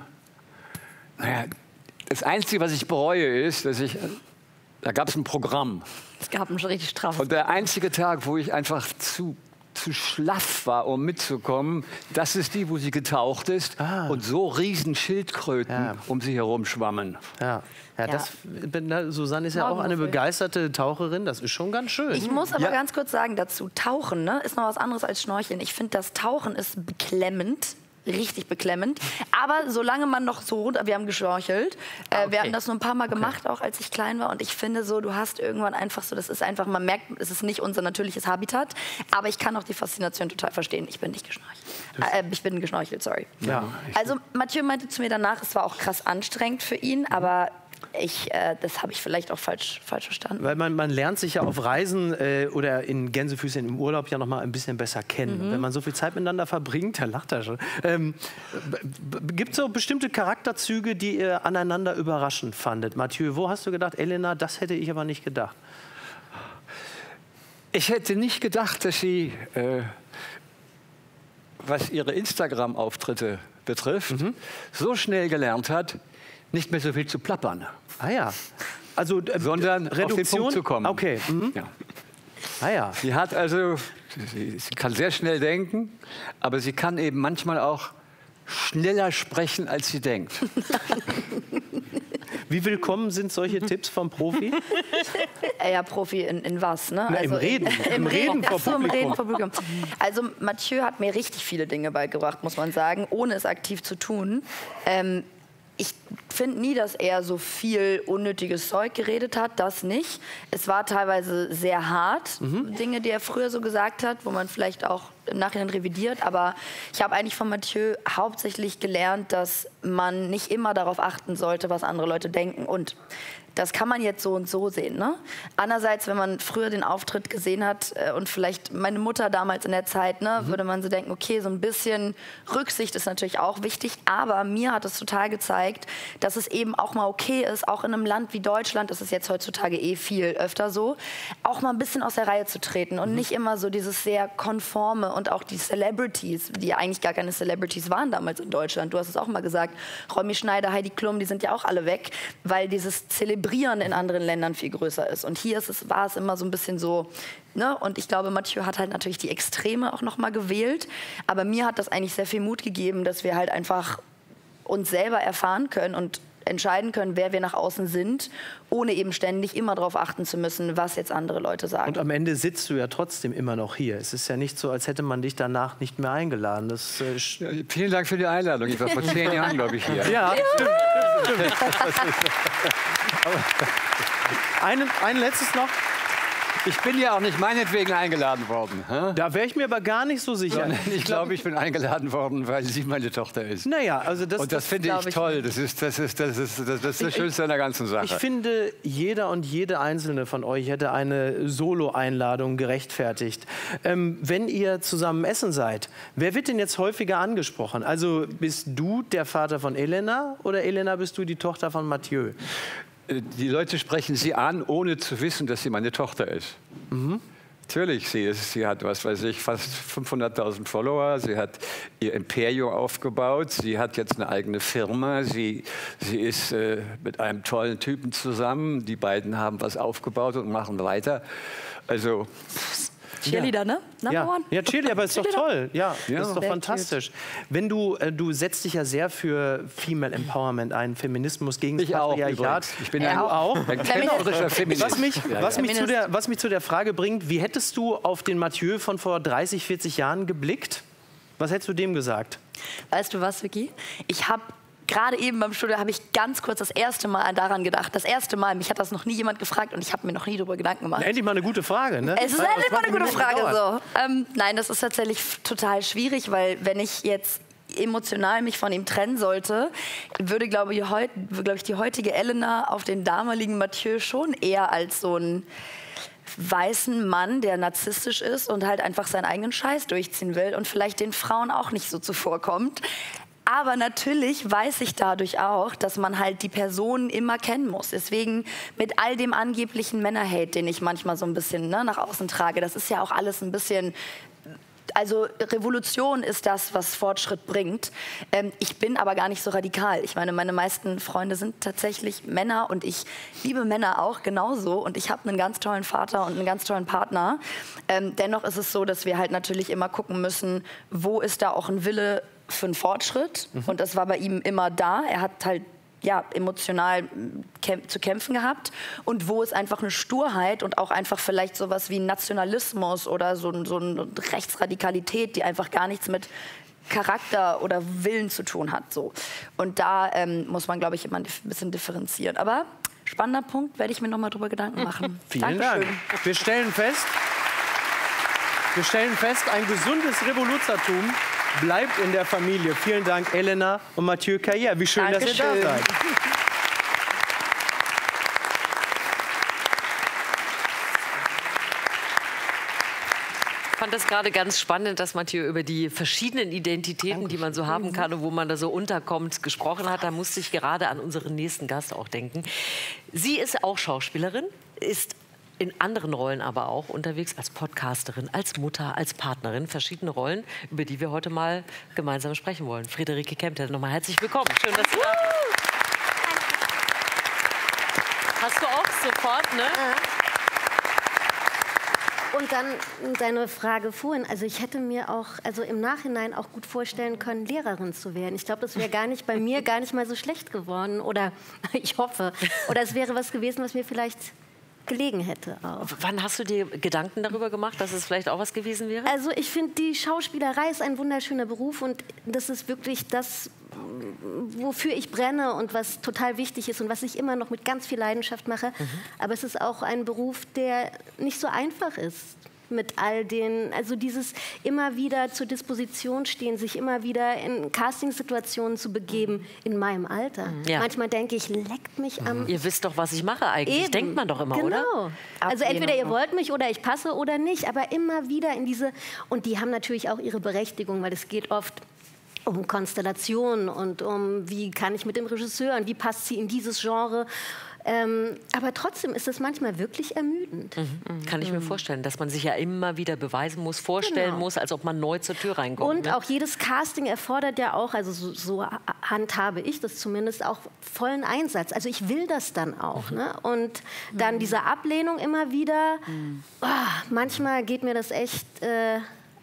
naja, das Einzige, was ich bereue, ist, dass ich, da gab es ein Programm. Es gab einen schon richtig straff. Und der einzige Tag, wo ich einfach zu, zu schlaff war, um mitzukommen, das ist die, wo sie getaucht ist und so riesen Schildkröten Ja. um sie herum schwammen. Ja. Ja, das, bin da- Susanne ist ja auch eine Morgenmuffel. begeisterte Taucherin. Das ist schon ganz schön. Ich muss aber Ja. ganz kurz sagen dazu, Tauchen ne, ist noch was anderes als Schnorcheln. Ich finde, das Tauchen ist beklemmend. Richtig beklemmend. Aber solange man noch so runter, wir haben geschnorchelt. Äh, Wir hatten das nur ein paar Mal gemacht, auch als ich klein war. Und ich finde so, du hast irgendwann einfach so, das ist einfach, man merkt, es ist nicht unser natürliches Habitat. Aber ich kann auch die Faszination total verstehen. Ich bin nicht geschnorchelt. Äh, ich bin geschnorchelt, sorry. Ja. Also Mathieu meinte zu mir danach, es war auch krass anstrengend für ihn, aber ich, äh, das habe ich vielleicht auch falsch, falsch verstanden. Weil man, man lernt sich ja auf Reisen äh, oder in Gänsefüßchen im Urlaub ja noch mal ein bisschen besser kennen. Und wenn man so viel Zeit miteinander verbringt, da lacht er schon. Ähm, Gibt es so bestimmte Charakterzüge, die ihr aneinander überraschend fandet? Mathieu, wo hast du gedacht, Elena, das hätte ich aber nicht gedacht? Ich hätte nicht gedacht, dass sie, äh, was ihre Instagram-Auftritte betrifft, so schnell gelernt hat, nicht mehr so viel zu plappern, Ah ja. Also äh, sondern auf den Reduktion Punkt zu kommen. Okay. Mhm. Ja. Ah ja. Sie hat also, sie, sie kann sehr schnell denken, aber sie kann eben manchmal auch schneller sprechen, als sie denkt. Wie willkommen sind solche Tipps vom Profi? Äh, ja, Profi in, in was, ne? Na, im Reden. Im Reden vor Ach so, im Publikum. Reden vor Publikum. Also Mathieu hat mir richtig viele Dinge beigebracht, muss man sagen, ohne es aktiv zu tun. Ähm, ich finde nie, dass er so viel unnötiges Zeug geredet hat, das nicht. Es war teilweise sehr hart, Dinge, die er früher so gesagt hat, wo man vielleicht auch im Nachhinein revidiert. Aber ich habe eigentlich von Mathieu hauptsächlich gelernt, dass man nicht immer darauf achten sollte, was andere Leute denken. Und das kann man jetzt so und so sehen. Ne? Andererseits, wenn man früher den Auftritt gesehen hat äh, und vielleicht meine Mutter damals in der Zeit, ne, Mhm. würde man so denken, okay, so ein bisschen Rücksicht ist natürlich auch wichtig. Aber mir hat es total gezeigt, dass es eben auch mal okay ist, auch in einem Land wie Deutschland, das ist jetzt heutzutage eh viel öfter so, auch mal ein bisschen aus der Reihe zu treten und Mhm. nicht immer so dieses sehr konforme und auch die Celebrities, die eigentlich gar keine Celebrities waren damals in Deutschland. Du hast es auch mal gesagt, Romy Schneider, Heidi Klum, die sind ja auch alle weg, weil dieses Zelebrieren in anderen Ländern viel größer ist. Und hier ist es, war es immer so ein bisschen so, ne? Und ich glaube, Mathieu hat halt natürlich die Extreme auch noch mal gewählt. Aber mir hat das eigentlich sehr viel Mut gegeben, dass wir halt einfach uns selber erfahren können und entscheiden können, wer wir nach außen sind, ohne eben ständig immer darauf achten zu müssen, was jetzt andere Leute sagen. Und am Ende sitzt du ja trotzdem immer noch hier. Es ist ja nicht so, als hätte man dich danach nicht mehr eingeladen. Das, äh, ja, vielen Dank für die Einladung. Ich war vor zehn Jahren, glaube ich, hier. Ja, stimmt, stimmt, stimmt. Ein, ein letztes noch. Ich bin ja auch nicht meinetwegen eingeladen worden. Hä? Da wäre ich mir aber gar nicht so sicher. Ich glaube, ich bin eingeladen worden, weil sie meine Tochter ist. Naja, also das, und das, das finde ich, ich toll. Das ist das, ist, das, ist, das, ist das Schönste an der ganzen Sache. Ich finde, jeder und jede einzelne von euch hätte eine Solo-Einladung gerechtfertigt. Ähm, wenn ihr zusammen essen seid, wer wird denn jetzt häufiger angesprochen? Also bist du der Vater von Elena oder Elena bist du die Tochter von Mathieu? Die Leute sprechen sie an, ohne zu wissen, dass sie meine Tochter ist. Mhm. Natürlich, sie, ist, sie hat, was weiß ich, fast fünfhunderttausend Follower, sie hat ihr Imperium aufgebaut, sie hat jetzt eine eigene Firma, sie, sie ist äh, mit einem tollen Typen zusammen, die beiden haben was aufgebaut und machen weiter. Also... Cheerleader, ne? Ja, one. ja, Cheerleader, aber ist doch toll. Ja, Ja. das ist doch Sehr fantastisch. Wenn du, äh, du setzt dich ja sehr für Female Empowerment ein, Feminismus gegen das Ich auch, Patriarchat. übrigens. Ich bin Er ein, auch. ein kämpferischer Feminist. Was mich, Ja, was, ja. mich zu der, was mich zu der Frage bringt, wie hättest du auf den Mathieu von vor dreißig, vierzig Jahren geblickt? Was hättest du dem gesagt? Weißt du was, Vicky? Ich habe gerade eben beim Studio habe ich ganz kurz das erste Mal daran gedacht. Das erste Mal. Mich hat das noch nie jemand gefragt und ich habe mir noch nie darüber Gedanken gemacht. Endlich mal eine gute Frage, ne? Es ist Weil endlich mal eine gute zwanzig Frage. Minuten dauert. So. Ähm, nein, das ist tatsächlich total schwierig, weil wenn ich jetzt emotional mich von ihm trennen sollte, würde, glaube ich, heut, glaube ich, die heutige Elena auf den damaligen Mathieu schon eher als so ein weißen Mann, der narzisstisch ist und halt einfach seinen eigenen Scheiß durchziehen will und vielleicht den Frauen auch nicht so zuvorkommt. Aber natürlich weiß ich dadurch auch, dass man halt die Person immer kennen muss. Deswegen mit all dem angeblichen Männerhate, den ich manchmal so ein bisschen ne, nach außen trage, das ist ja auch alles ein bisschen... Also Revolution ist das, was Fortschritt bringt. Ähm, ich bin aber gar nicht so radikal. Ich meine, meine meisten Freunde sind tatsächlich Männer und ich liebe Männer auch genauso. Und ich habe einen ganz tollen Vater und einen ganz tollen Partner. Ähm, dennoch ist es so, dass wir halt natürlich immer gucken müssen, wo ist da auch ein Wille für einen Fortschritt. Mhm. Und das war bei ihm immer da. Er hat halt ja, emotional kämp- zu kämpfen gehabt und wo ist einfach eine Sturheit und auch einfach vielleicht sowas wie Nationalismus oder so, so eine Rechtsradikalität, die einfach gar nichts mit Charakter oder Willen zu tun hat. So. Und da ähm, muss man, glaube ich, immer ein bisschen differenzieren. Aber spannender Punkt, werde ich mir noch mal drüber Gedanken machen. Vielen Dankeschön. Dank. Wir stellen fest, wir stellen fest, ein gesundes Revoluzertum bleibt in der Familie. Vielen Dank, Elena und Mathieu Carrière. Wie schön, Dankeschön. dass ihr da seid. Ich fand das gerade ganz spannend, dass Mathieu über die verschiedenen Identitäten, die man so haben kann und wo man da so unterkommt, gesprochen hat. Da musste ich gerade an unseren nächsten Gast auch denken. Sie ist auch Schauspielerin, ist in anderen Rollen aber auch unterwegs, als Podcasterin, als Mutter, als Partnerin, verschiedene Rollen, über die wir heute mal gemeinsam sprechen wollen. Friederike Kempter, nochmal herzlich willkommen. Schön, dass du da bist. Hast du auch sofort, ne? Und dann deine Frage vorhin, also ich hätte mir auch, also im Nachhinein auch gut vorstellen können, Lehrerin zu werden. Ich glaube, das wäre gar nicht bei mir gar nicht mal so schlecht geworden oder ich hoffe. Oder es wäre was gewesen, was mir vielleicht gelegen hätte auch. Wann hast du dir Gedanken darüber gemacht, dass es vielleicht auch was gewesen wäre? Also ich finde, die Schauspielerei ist ein wunderschöner Beruf und das ist wirklich das, wofür ich brenne und was total wichtig ist und was ich immer noch mit ganz viel Leidenschaft mache. Mhm. Aber es ist auch ein Beruf, der nicht so einfach ist. Mit all den, also dieses immer wieder zur Disposition stehen, sich immer wieder in Castingsituationen zu begeben, in meinem Alter. Ja. Manchmal denke ich, leckt mich am... Ihr wisst doch, was ich mache eigentlich. Eben. Denkt man doch immer, genau. oder? Also Auf jeden entweder ihr Fall. wollt mich oder ich passe oder nicht, aber immer wieder in diese... Und die haben natürlich auch ihre Berechtigung, weil es geht oft um Konstellationen und um, wie kann ich mit dem Regisseur und wie passt sie in dieses Genre. Ähm, aber trotzdem ist es manchmal wirklich ermüdend. Mhm. Kann ich mir vorstellen, dass man sich ja immer wieder beweisen muss, vorstellen Genau. muss, als ob man neu zur Tür reinkommt. Und ne? auch jedes Casting erfordert ja auch, also so, so handhabe ich das zumindest, auch vollen Einsatz. Also ich will das dann auch. Mhm. Ne? Und dann diese Ablehnung immer wieder, Mhm. oh, manchmal geht mir das echt... Äh,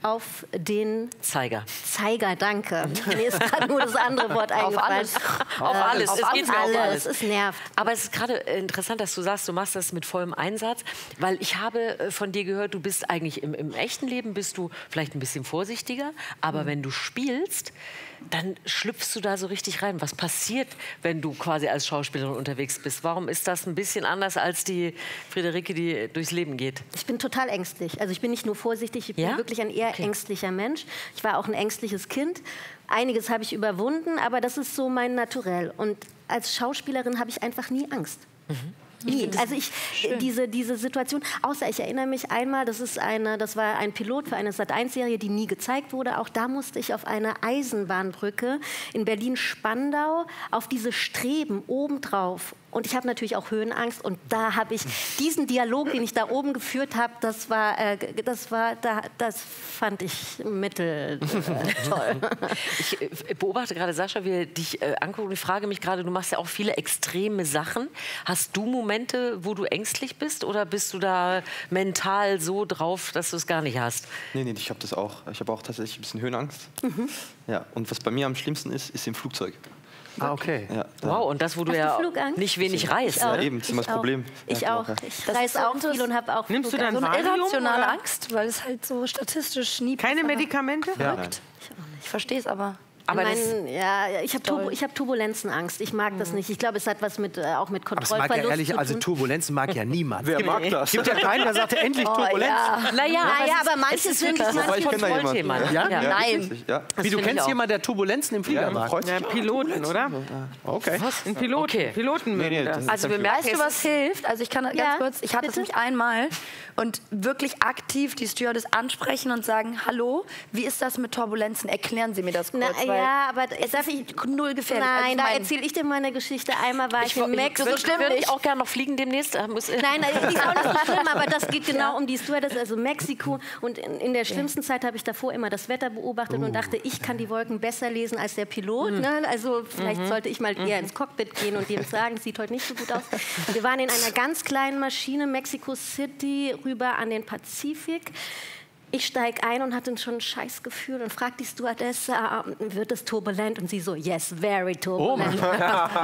auf den Zeiger. Zeiger, danke. Mir ist gerade nur das andere Wort eingefallen. Auf alles. Auf alles. Auf Es alles. geht mir auf alles. Es nervt. Aber es ist gerade interessant, dass du sagst, du machst das mit vollem Einsatz, weil ich habe äh, von dir gehört, du bist eigentlich im, im echten Leben bist du vielleicht ein bisschen vorsichtiger, aber mhm. wenn du spielst, dann schlüpfst du da so richtig rein. Was passiert, wenn du quasi als Schauspielerin unterwegs bist? Warum ist das ein bisschen anders als die Friederike, die durchs Leben geht? Ich bin total ängstlich. Also ich bin nicht nur vorsichtig, ich bin Ja? wirklich ein eher Okay. ängstlicher Mensch. Ich war auch ein ängstliches Kind. Einiges habe ich überwunden, aber das ist so mein Naturell. Und als Schauspielerin habe ich einfach nie Angst. Nie. Also ich, diese, diese Situation, außer ich erinnere mich einmal, das, ist eine, das war ein Pilot für eine Sat eins Serie, die nie gezeigt wurde. Auch da musste ich auf eine Eisenbahnbrücke in Berlin-Spandau auf diese Streben obendrauf. Und ich habe natürlich auch Höhenangst. Und da habe ich diesen Dialog, den ich da oben geführt habe, das war, äh, das war, da, das fand ich mittel äh, toll. Ich äh, beobachte gerade, Sascha, wie er dich äh, anguckt und ich frage mich gerade, du machst ja auch viele extreme Sachen. Hast du Momente, wo du ängstlich bist oder bist du da mental so drauf, dass du es gar nicht hast? Nee, nee, ich habe das auch. Ich habe auch tatsächlich ein bisschen Höhenangst. Mhm. Ja, und was bei mir am schlimmsten ist, ist im Flugzeug. Ah, okay. Ja, da- Wow, und das, wo du Hast du ja Flugangst? nicht wenig reist. Ich auch. Ja, eben, das ist immer das Ich auch. Problem. Ich Ja, auch. ja. Ich Das reise ist auch so viel und habe auch Nimmst du dann So eine Valium, irrationale oder? Angst, weil es halt so statistisch nie Keine passt, aber Medikamente? Ja. Ich verstehe es aber. Aber das, Mein, ja, ich habe Turbo, Toll. ich hab Turbulenzenangst. Ich mag das nicht. Ich glaube, es hat was mit, äh, auch mit Aber das mag ja Kontrollverlust ehrlich, zu also tun. Turbulenzen mag ja niemand. Wer mag das? Gibt ja keinen, der sagt, endlich Turbulenz. naja, Naja, es ist- aber manche es ist sind- wirklich Wobei, ein ich kenn da Kontrollthema. jemanden. Ja? Ja. Ja, Nein. wirklich, ja. Das Wie, du finde ich kennst auch. jemanden, der Turbulenzen im Flieger Ja, mag? freut sich Ja, auch. Piloten, oder? Okay. Ein Piloten. Okay. Piloten mögen Nee, nee, das. das- Also wir merken, Weißt du, was hilft? Also ich kann ganz Ja, kurz, ich hatte es bitte? nämlich einmal und wirklich aktiv die Stewardess ansprechen und sagen, hallo, wie ist das mit Turbulenzen? Erklären Sie mir das kurz. Na, weil ja, aber es darf ist ich, null gefährlich. Nein, Also da mein- erzähle ich dir meine Geschichte. Einmal war ich, Ich in Mexiko. würde würd ich auch gerne noch fliegen demnächst. Äh, Muss, Nein, nein, die ist auch nicht so schlimm, aber das geht genau um die Stewardess, also Mexiko. Und in, in der schlimmsten Zeit habe ich davor immer das Wetter beobachtet und dachte, ich kann die Wolken besser lesen als der Pilot. Ne? Also vielleicht sollte ich mal eher ins Cockpit gehen und dem sagen, sieht heute nicht so gut aus. Wir waren in einer ganz kleinen Maschine, Mexico City, rüber an den Pazifik. Ich steige ein und hatte schon ein Scheißgefühl und frage die Stewardess, äh, wird es turbulent? Und sie so, yes, very turbulent. Aber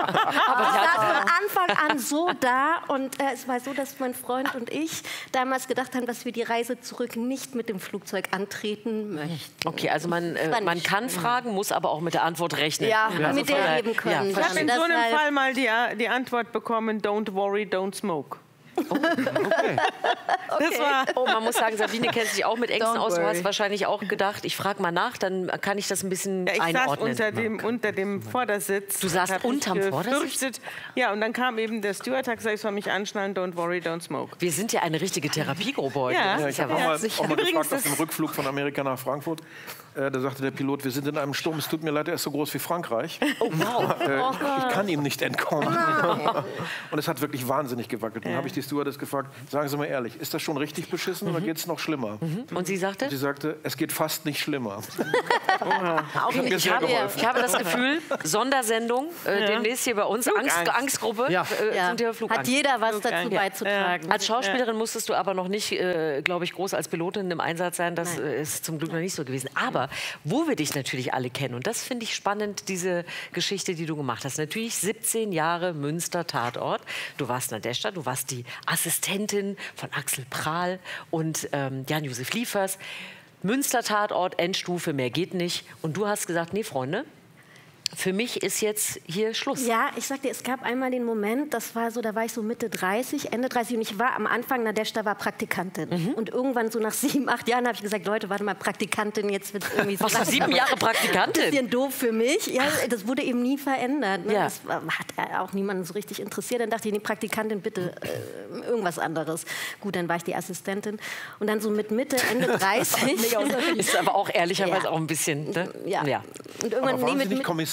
ich saß von Anfang an so da und äh, es war so, dass mein Freund und ich damals gedacht haben, dass wir die Reise zurück nicht mit dem Flugzeug antreten möchten. okay, also man, äh, war man nicht kann fragen, muss aber auch mit der Antwort rechnen. Ja, Also mit von der daher- leben können. Ja, Ich habe verstehe. in Das so einem halt- Fall mal die, die Antwort bekommen, don't worry, don't smoke. Das war Oh, man muss sagen, Sabine kennt sich auch mit Ängsten Don't aus. Du worry. hast wahrscheinlich auch gedacht, ich frage mal nach, dann kann ich das ein bisschen ja, ich saß einordnen. unter dem, unter dem Vordersitz. Du saßt Hab mich unterm Vordersitz? gefürchtet. Ja, und dann kam eben der Steward, hat gesagt, ich soll mich anschnallen, don't worry, don't smoke. Wir sind ja eine richtige Therapiegruppe heute. Ja. Das Ja, ist ich habe ja auch mal, Wahnsinn. auch mal Übrigens, gefragt auf dem das- Rückflug von Amerika nach Frankfurt. Äh, da sagte der Pilot, wir sind in einem Sturm, es tut mir leid, er ist so groß wie Frankreich. Oh, wow. Äh, ich kann ihm nicht entkommen. Und es hat wirklich wahnsinnig gewackelt. Dann habe ich die Stewardess gefragt, sagen Sie mal ehrlich, ist das schon richtig beschissen oder geht es noch schlimmer? Und sie sagte? Sie sagte, es geht fast nicht schlimmer. Auch Hat mir ich, sehr habe, geholfen. ich habe das Gefühl, Sondersendung, äh, demnächst hier bei uns, Angst, Flugangst. Angstgruppe Ja. äh, Ja. zum Thema Hat Flugangst. jeder was dazu Ja. beizutragen. Als Schauspielerin musstest du aber noch nicht, äh, glaube ich, groß als Pilotin im Einsatz sein. Das äh, ist zum Glück noch nicht so gewesen. Aber wo wir dich natürlich alle kennen, und das finde ich spannend, diese Geschichte, die du gemacht hast. Natürlich siebzehn Jahre Münster Tatort. Du warst Nadeshda, du warst die Assistentin von Axel Prahl und ähm, Jan-Josef Liefers. Münster Tatort, Endstufe, mehr geht nicht. Und du hast gesagt, nee, Freunde, für mich ist jetzt hier Schluss. Ja, ich sag dir, es gab einmal den Moment, das war so, da war ich so Mitte dreißig, Ende dreißig und ich war am Anfang, Nadeshda war Praktikantin. Mhm. Und irgendwann so nach sieben, acht Jahren habe ich gesagt, Leute, warte mal, Praktikantin, jetzt wird irgendwie so Warst du sieben Jahre Praktikantin? bisschen doof für mich. Ja, das wurde eben nie verändert. Ne? Ja. Das war- hat auch niemanden so richtig interessiert. Dann dachte ich, nee, Praktikantin, bitte äh, irgendwas anderes. Gut, dann war ich die Assistentin. Und dann so mit Mitte, Ende dreißig. Ist aber auch ehrlicherweise Ja. auch ein bisschen. Ne? ja. Ja. Und irgendwann, Aber waren nee, Sie mit, nicht Kommissarin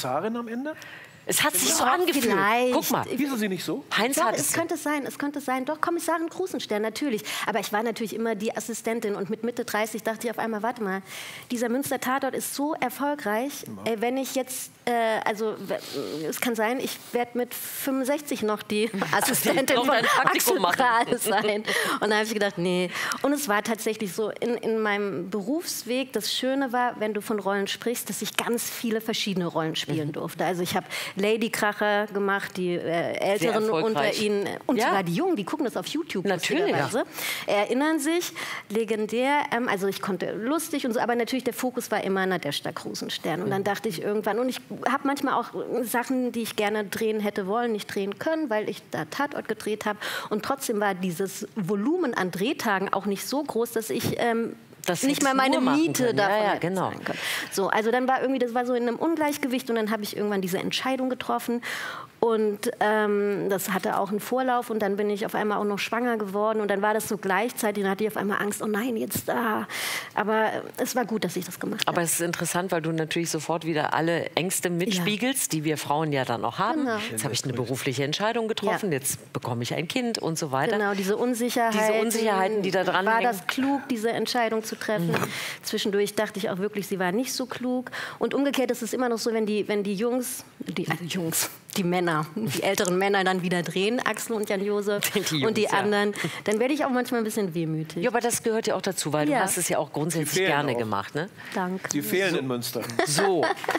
Kommissarin am Ende? Es hat sich so Doch, angefühlt. vielleicht. Guck mal. Wieso sie nicht so? Heinz Doch, hat es könnte sein, es könnte sein. Doch, Kommissarin Krusenstern, natürlich. Aber ich war natürlich immer die Assistentin. Und mit Mitte dreißig dachte ich auf einmal, warte mal, dieser Münster-Tatort ist so erfolgreich. Äh, wenn ich jetzt, äh, also es kann sein, ich werde mit fünfundsechzig noch die Assistentin noch von ein Praktikum Axel machen. Prahl sein. Und da habe ich gedacht, nee. Und es war tatsächlich so, in, in meinem Berufsweg, das Schöne war, wenn du von Rollen sprichst, dass ich ganz viele verschiedene Rollen spielen durfte. Also ich habe Lady Kracher gemacht, die äh, Älteren unter ihnen und Ja. sogar die Jungen, die gucken das auf YouTube. Natürlich. lustigerweise, erinnern sich, legendär. Ähm, also ich konnte lustig und so, aber natürlich der Fokus war immer Nadezhda Krusenstern. Und dann dachte ich irgendwann, und ich habe manchmal auch Sachen, die ich gerne drehen hätte wollen, nicht drehen können, weil ich da Tatort gedreht habe. Und trotzdem war dieses Volumen an Drehtagen auch nicht so groß, dass ich ähm, Das nicht mal meine nur machen Miete können. davon Ja, ja, hätte genau. zahlen können. So, also dann war irgendwie, das war so in einem Ungleichgewicht und dann habe ich irgendwann diese Entscheidung getroffen und ähm, das hatte auch einen Vorlauf und dann bin ich auf einmal auch noch schwanger geworden und dann war das so gleichzeitig, dann hatte ich auf einmal Angst, oh nein, jetzt da. Aber es war gut, dass ich das gemacht habe. Aber es ist interessant, weil du natürlich sofort wieder alle Ängste mitspiegelst, die wir Frauen ja dann noch haben. Genau. Jetzt habe ich eine berufliche Entscheidung getroffen, Ja. jetzt bekomme ich ein Kind und so weiter. Genau, diese Unsicherheiten. Diese Unsicherheiten, die da dran War hängen. das klug, diese Entscheidung zu treffen? Mhm. Zwischendurch dachte ich auch wirklich, sie war nicht so klug. Und umgekehrt ist es immer noch so, wenn die, wenn die Jungs, die also Jungs, die Männer, die älteren Männer dann wieder drehen, Axel und Jan-Josef Die und die Jungs, ja. anderen, dann werde ich auch manchmal ein bisschen wehmütig. Ja, aber das gehört ja auch dazu, weil du Ja. hast es ja auch grundsätzlich fehlen gerne auch. gemacht. Ne? Danke. Die fehlen in Münster. So.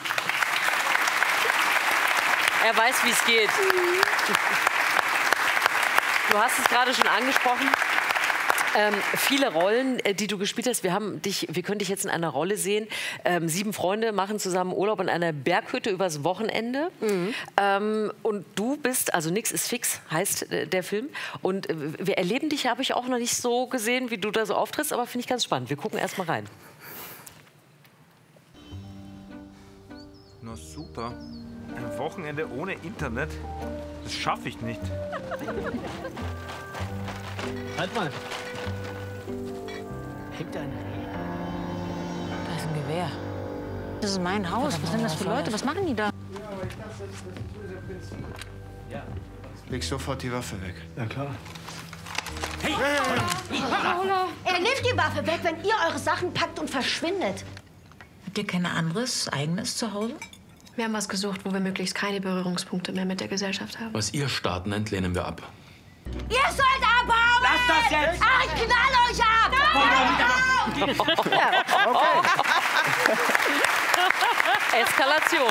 Er weiß, wie es geht. Du hast es gerade schon angesprochen. Ähm, viele Rollen, äh, die du gespielt hast. Wir haben dich, wir können dich jetzt in einer Rolle sehen. Ähm, sieben Freunde machen zusammen Urlaub in einer Berghütte übers Wochenende. Mhm. Ähm, und du bist, also nix ist fix, heißt äh, der Film. Und äh, wir erleben dich, habe ich auch noch nicht so gesehen, wie du da so auftrittst, aber finde ich ganz spannend. Wir gucken erst mal rein. Na super. Ein Wochenende ohne Internet? Das schaffe ich nicht. Halt mal. Hängt da ein Da ist ein Gewehr. Das ist mein Haus. Was sind das für Leute? Was machen die da? Leg sofort die Waffe weg. Ja, klar. Hey! Er nimmt die Waffe weg, wenn ihr eure Sachen packt und verschwindet. Habt ihr kein anderes, eigenes Zuhause? Wir haben was gesucht, wo wir möglichst keine Berührungspunkte mehr mit der Gesellschaft haben. Was ihr Staat nennt, lehnen wir ab. Ihr sollt abhauen! Lass das jetzt! Ach, ich knall euch ab! Ja, okay. Eskalation.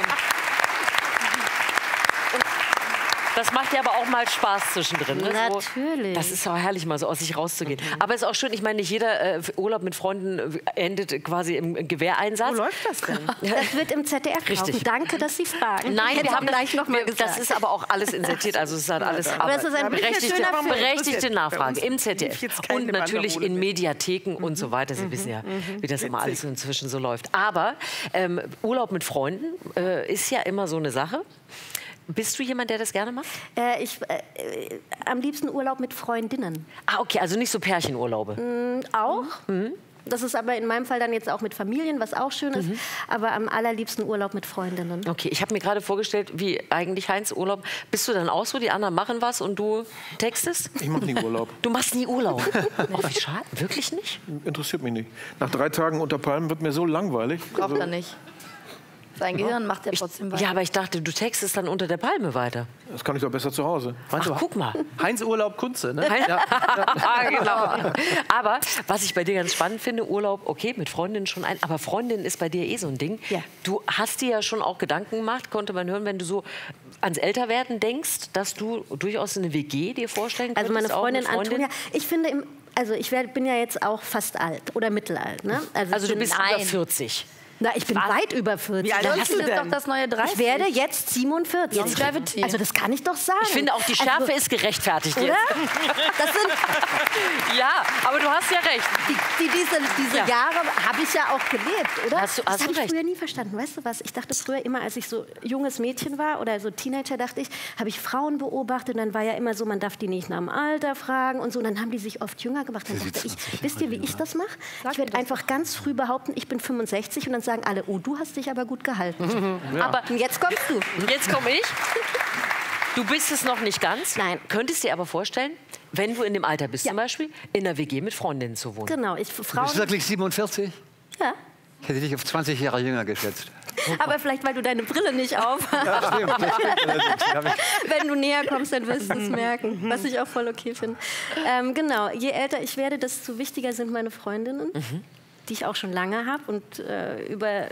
Das macht ja aber auch mal Spaß zwischendrin. Ne? Natürlich. So, das ist auch herrlich, mal so aus sich rauszugehen. Aber es ist auch schön, ich meine, nicht jeder äh, Urlaub mit Freunden endet quasi im Gewehreinsatz. Wo läuft das denn? Das wird im Z D F Richtig. laufen. Danke, dass Sie fragen. Nein, Ich hätte wir haben auch gleich noch mal wir, gesagt. Das ist aber auch alles insertiert, also es hat alles Aber es ist ein berechtigte, schöner Film. berechtigte Nachfrage im Z D lief F jetzt keine und natürlich Banderole in mehr. Mediatheken und so weiter. Sie wissen ja, wie das immer alles inzwischen so läuft. Aber ähm, Urlaub mit Freunden äh, ist ja immer so eine Sache. Bist du jemand, der das gerne macht? Äh, ich, äh, äh, am liebsten Urlaub mit Freundinnen. Ah, okay, also nicht so Pärchenurlaube. Mm, auch. Mhm. Das ist aber in meinem Fall dann jetzt auch mit Familien, was auch schön ist. Mhm. Aber am allerliebsten Urlaub mit Freundinnen. Okay, ich habe mir gerade vorgestellt, wie eigentlich Heinz Urlaub. Bist du dann auch so, die anderen machen was und du textest? Ich mache nie Urlaub. Du machst nie Urlaub? Oh, wie schade. Wirklich nicht? Interessiert mich nicht. Nach drei Tagen unter Palmen wird mir so langweilig. Braucht Also- er nicht. Sein Gehirn macht er trotzdem weiter. Ja, aber ich dachte, du textest dann unter der Palme weiter. Das kann ich doch besser zu Hause. Ach, guck mal. Heinz Urlaub Kunze, ne? Ja. Genau. Aber was ich bei dir ganz spannend finde, Urlaub, okay, mit Freundinnen schon ein, aber Freundin ist bei dir eh so ein Ding. Ja. Du hast dir ja schon auch Gedanken gemacht, konnte man hören, wenn du so ans Älterwerden denkst, dass du durchaus eine W G dir vorstellen Also könntest. meine Freundin, auch eine Antonia, ich finde, im, also ich werd, bin ja jetzt auch fast alt oder mittelalt. Ne? Also ich du bin, bist nein. über vierzig. Na, ich bin weit über vierzig. Wie alt Dann bist hast du das denn? doch das neue dreißig. Ich werde jetzt siebenundvierzig. Longevity. Also das kann ich doch sagen. Ich finde auch, die Schärfe also, ist gerechtfertigt oder? jetzt. Das sind Ja, aber du hast ja recht. die, die, diese, diese Ja. Jahre habe ich ja auch gelebt, oder? Hast du- das hast habe du ich recht. früher nie verstanden. Weißt du was? Ich dachte früher immer, als ich so junges Mädchen war oder so Teenager, dachte ich, habe ich Frauen beobachtet. Und dann war ja immer so, man darf die nicht nach dem Alter fragen und so. Und dann haben die sich oft jünger gemacht. Dann dachte ich, wisst ihr, wie ich das mache? Ich werde einfach ganz früh behaupten, ich bin fünfundsechzig und dann sagen alle, oh, du hast dich aber gut gehalten. Mhm, ja. Aber jetzt kommst du. Jetzt komme ich. Du bist es noch nicht ganz. Nein. Könntest dir aber vorstellen, wenn du in dem Alter bist Ja. zum Beispiel, in einer W G mit Freundinnen zu wohnen. Genau, ich Du Frauen. bist wirklich siebenundvierzig? Ja. Ich hätte dich auf zwanzig Jahre jünger geschätzt. Aber vielleicht, weil du deine Brille nicht auf hast. Ja, stimmt, das stimmt allerdings. Wenn du näher kommst, dann wirst du es merken, was ich auch voll okay finde. Ähm, genau, je älter ich werde, desto wichtiger sind meine Freundinnen, Mhm. die ich auch schon lange habe und äh, über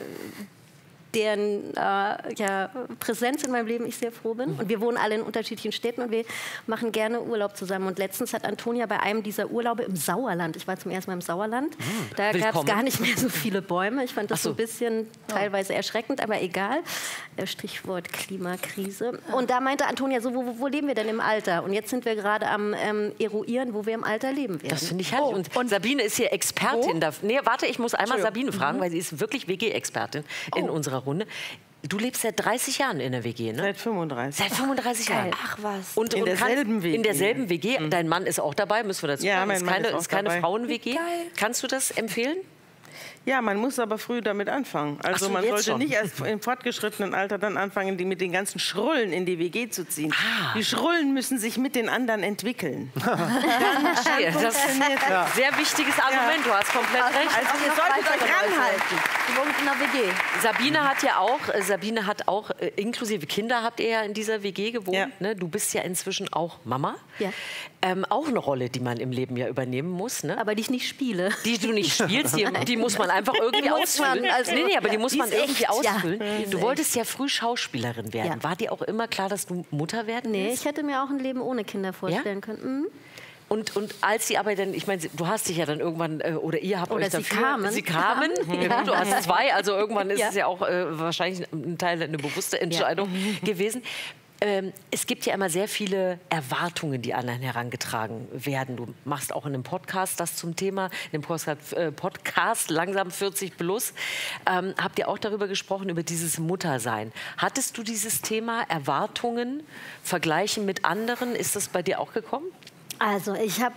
deren äh, ja, Präsenz in meinem Leben ich sehr froh bin. Und wir wohnen alle in unterschiedlichen Städten und wir machen gerne Urlaub zusammen. Und letztens hat Antonia bei einem dieser Urlaube im Sauerland, ich war zum ersten Mal im Sauerland, da gab es Willkommen. gar nicht mehr so viele Bäume. Ich fand das Ach so. so ein bisschen teilweise erschreckend, aber egal. Äh, Stichwort Klimakrise. Und da meinte Antonia so, wo, wo leben wir denn im Alter? Und jetzt sind wir gerade am ähm, eruieren, wo wir im Alter leben werden. Das finde ich herrlich. und, und Sabine ist hier Expertin. Da, nee, warte, ich muss einmal Sabine fragen, weil sie ist wirklich W G-Expertin in unserer Runde. Du lebst seit dreißig Jahren in der W G, ne? Seit fünfunddreißig. Seit fünfunddreißig Jahren. Ach was. Und, In und derselben kannst, W G. In derselben W G. Dein Mann ist auch dabei, müssen wir dazu Ja, sagen. mein Ist Mann keine, ist auch ist keine dabei. Frauen-W G. Geil. Kannst du das empfehlen? Ja, man muss aber früh damit anfangen. Also Ach so, man jetzt sollte schon. nicht erst im fortgeschrittenen Alter dann anfangen, die mit den ganzen Schrullen in die W G zu ziehen. Ah. Die Schrullen müssen sich mit den anderen entwickeln. Verstehe. Das ist ein Ja. sehr wichtiges Argument. Du hast komplett recht. Also ihr solltet euch ranhalten. Die wohnt in der W G. Sabine hat ja auch, äh, Sabine hat auch, äh, inklusive Kinder habt ihr ja in dieser W G gewohnt. Ja. Ne? Du bist ja inzwischen auch Mama. Ja. Ähm, auch eine Rolle, die man im Leben ja übernehmen muss. Ne? Aber die ich nicht spiele. Die du nicht spielst, die, die muss man einfach irgendwie Die muss man, ausfüllen. also- nee, nee, aber die ja, muss die man ist irgendwie echt, ja. ausfüllen. Die ist Du echt. wolltest ja früh Schauspielerin werden. Ja. War dir auch immer klar, dass du Mutter werden Nee, willst? ich hätte mir auch ein Leben ohne Kinder vorstellen können. Mhm. Und, und als sie aber dann, ich meine, du hast dich ja dann irgendwann, äh, oder ihr habt Oder euch sie dafür... kamen. Sie kamen. Ja. Du hast zwei, also irgendwann ist Ja. es ja auch äh, wahrscheinlich ein Teil, eine bewusste Entscheidung gewesen. Ähm, es gibt ja immer sehr viele Erwartungen, die an einen herangetragen werden. Du machst auch in einem Podcast das zum Thema, in dem Podcast, äh, Podcast Langsam vierzig plus. Ähm, habt ihr auch darüber gesprochen, über dieses Muttersein. Hattest du dieses Thema Erwartungen, Vergleichen mit anderen? Ist das bei dir auch gekommen? Also ich habe,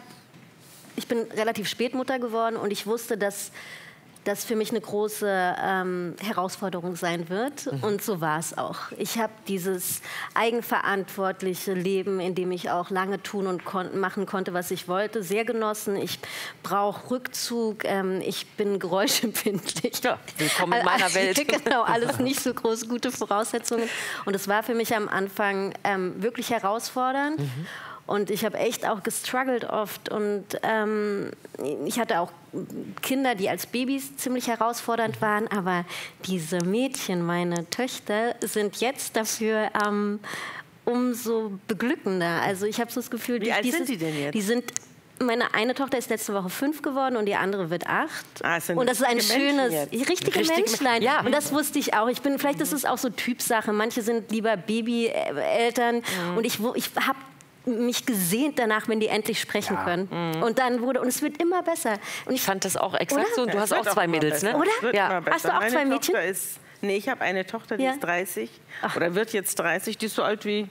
ich bin relativ spät Mutter geworden und ich wusste, dass das für mich eine große ähm, Herausforderung sein wird. Mhm. Und so war es auch. Ich habe dieses eigenverantwortliche Leben, in dem ich auch lange tun und kon machen konnte, was ich wollte, sehr genossen. Ich brauche Rückzug. Ähm, ich bin geräuschempfindlich. Ja, willkommen in meiner Welt. Genau, alles nicht so groß gute Voraussetzungen. Und es war für mich am Anfang ähm, wirklich herausfordernd. Mhm. Und ich habe echt auch gestruggelt oft. Und ähm, ich hatte auch Kinder, die als Babys ziemlich herausfordernd waren. Aber diese Mädchen, meine Töchter, sind jetzt dafür ähm, umso beglückender. Also ich habe so das Gefühl, Wie die, alt dieses, sind die denn jetzt? Die sind meine eine Tochter ist letzte Woche fünf geworden und die andere wird acht. Ah, es sind und das ist ein richtige schönes, Menschen jetzt. richtige, Richtige Menschlein. Ja. Und das wusste ich auch. Ich bin, vielleicht ist es auch so Typsache. Manche sind lieber Babyeltern. Mhm. Und ich, wo- ich habe mich gesehnt danach, wenn die endlich sprechen können. Und dann wurde, und es wird immer besser. Und ich Ich fand das auch exakt Oder? so. Und du Ja, hast es auch wird zwei immer Mädels, ne? besser. Oder? Es wird Ja. immer besser. Hast du auch Meine zwei Mädchen? Tochter ist, nee, ich habe eine Tochter, die Ja. ist dreißig oder wird jetzt dreißig. Die ist so alt wie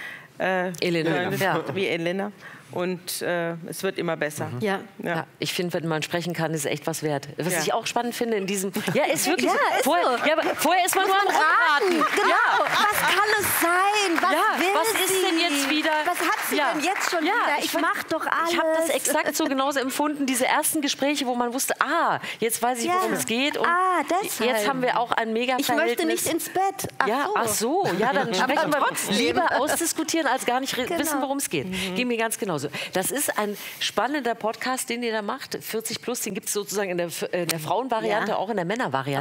äh, Elena. meine Ja. Tochter, wie Elena. Und äh, es wird immer besser. Ja. Ja. Ja, ich finde, wenn man sprechen kann, ist echt was wert. Was Ja. ich auch spannend finde in diesem... Ja, ist wirklich Ja, so. ist Vorher, so. ja, aber vorher ist man nur am Raten. Genau. Ja. Was kann es sein? Was Ja, will was ist sie? denn jetzt wieder? Was hat sie Ja. denn jetzt schon Ja, wieder? ich Ich, fand- mach doch alles. Ich habe das exakt so genauso empfunden, diese ersten Gespräche, wo man wusste, ah, jetzt weiß ich, Ja. worum es geht. Und Ah, deshalb. jetzt haben wir auch ein mega Ich möchte nicht ins Bett. Ach ja, so. ach so, ja, dann sprechen wir trotzdem. lieber ausdiskutieren, als gar nicht Genau. wissen, worum es geht. Geht mir ganz genauso. Das ist ein spannender Podcast, den ihr da macht, vierzig plus, den gibt es sozusagen in der, in der Frauenvariante, Ja. auch in der Männervariante.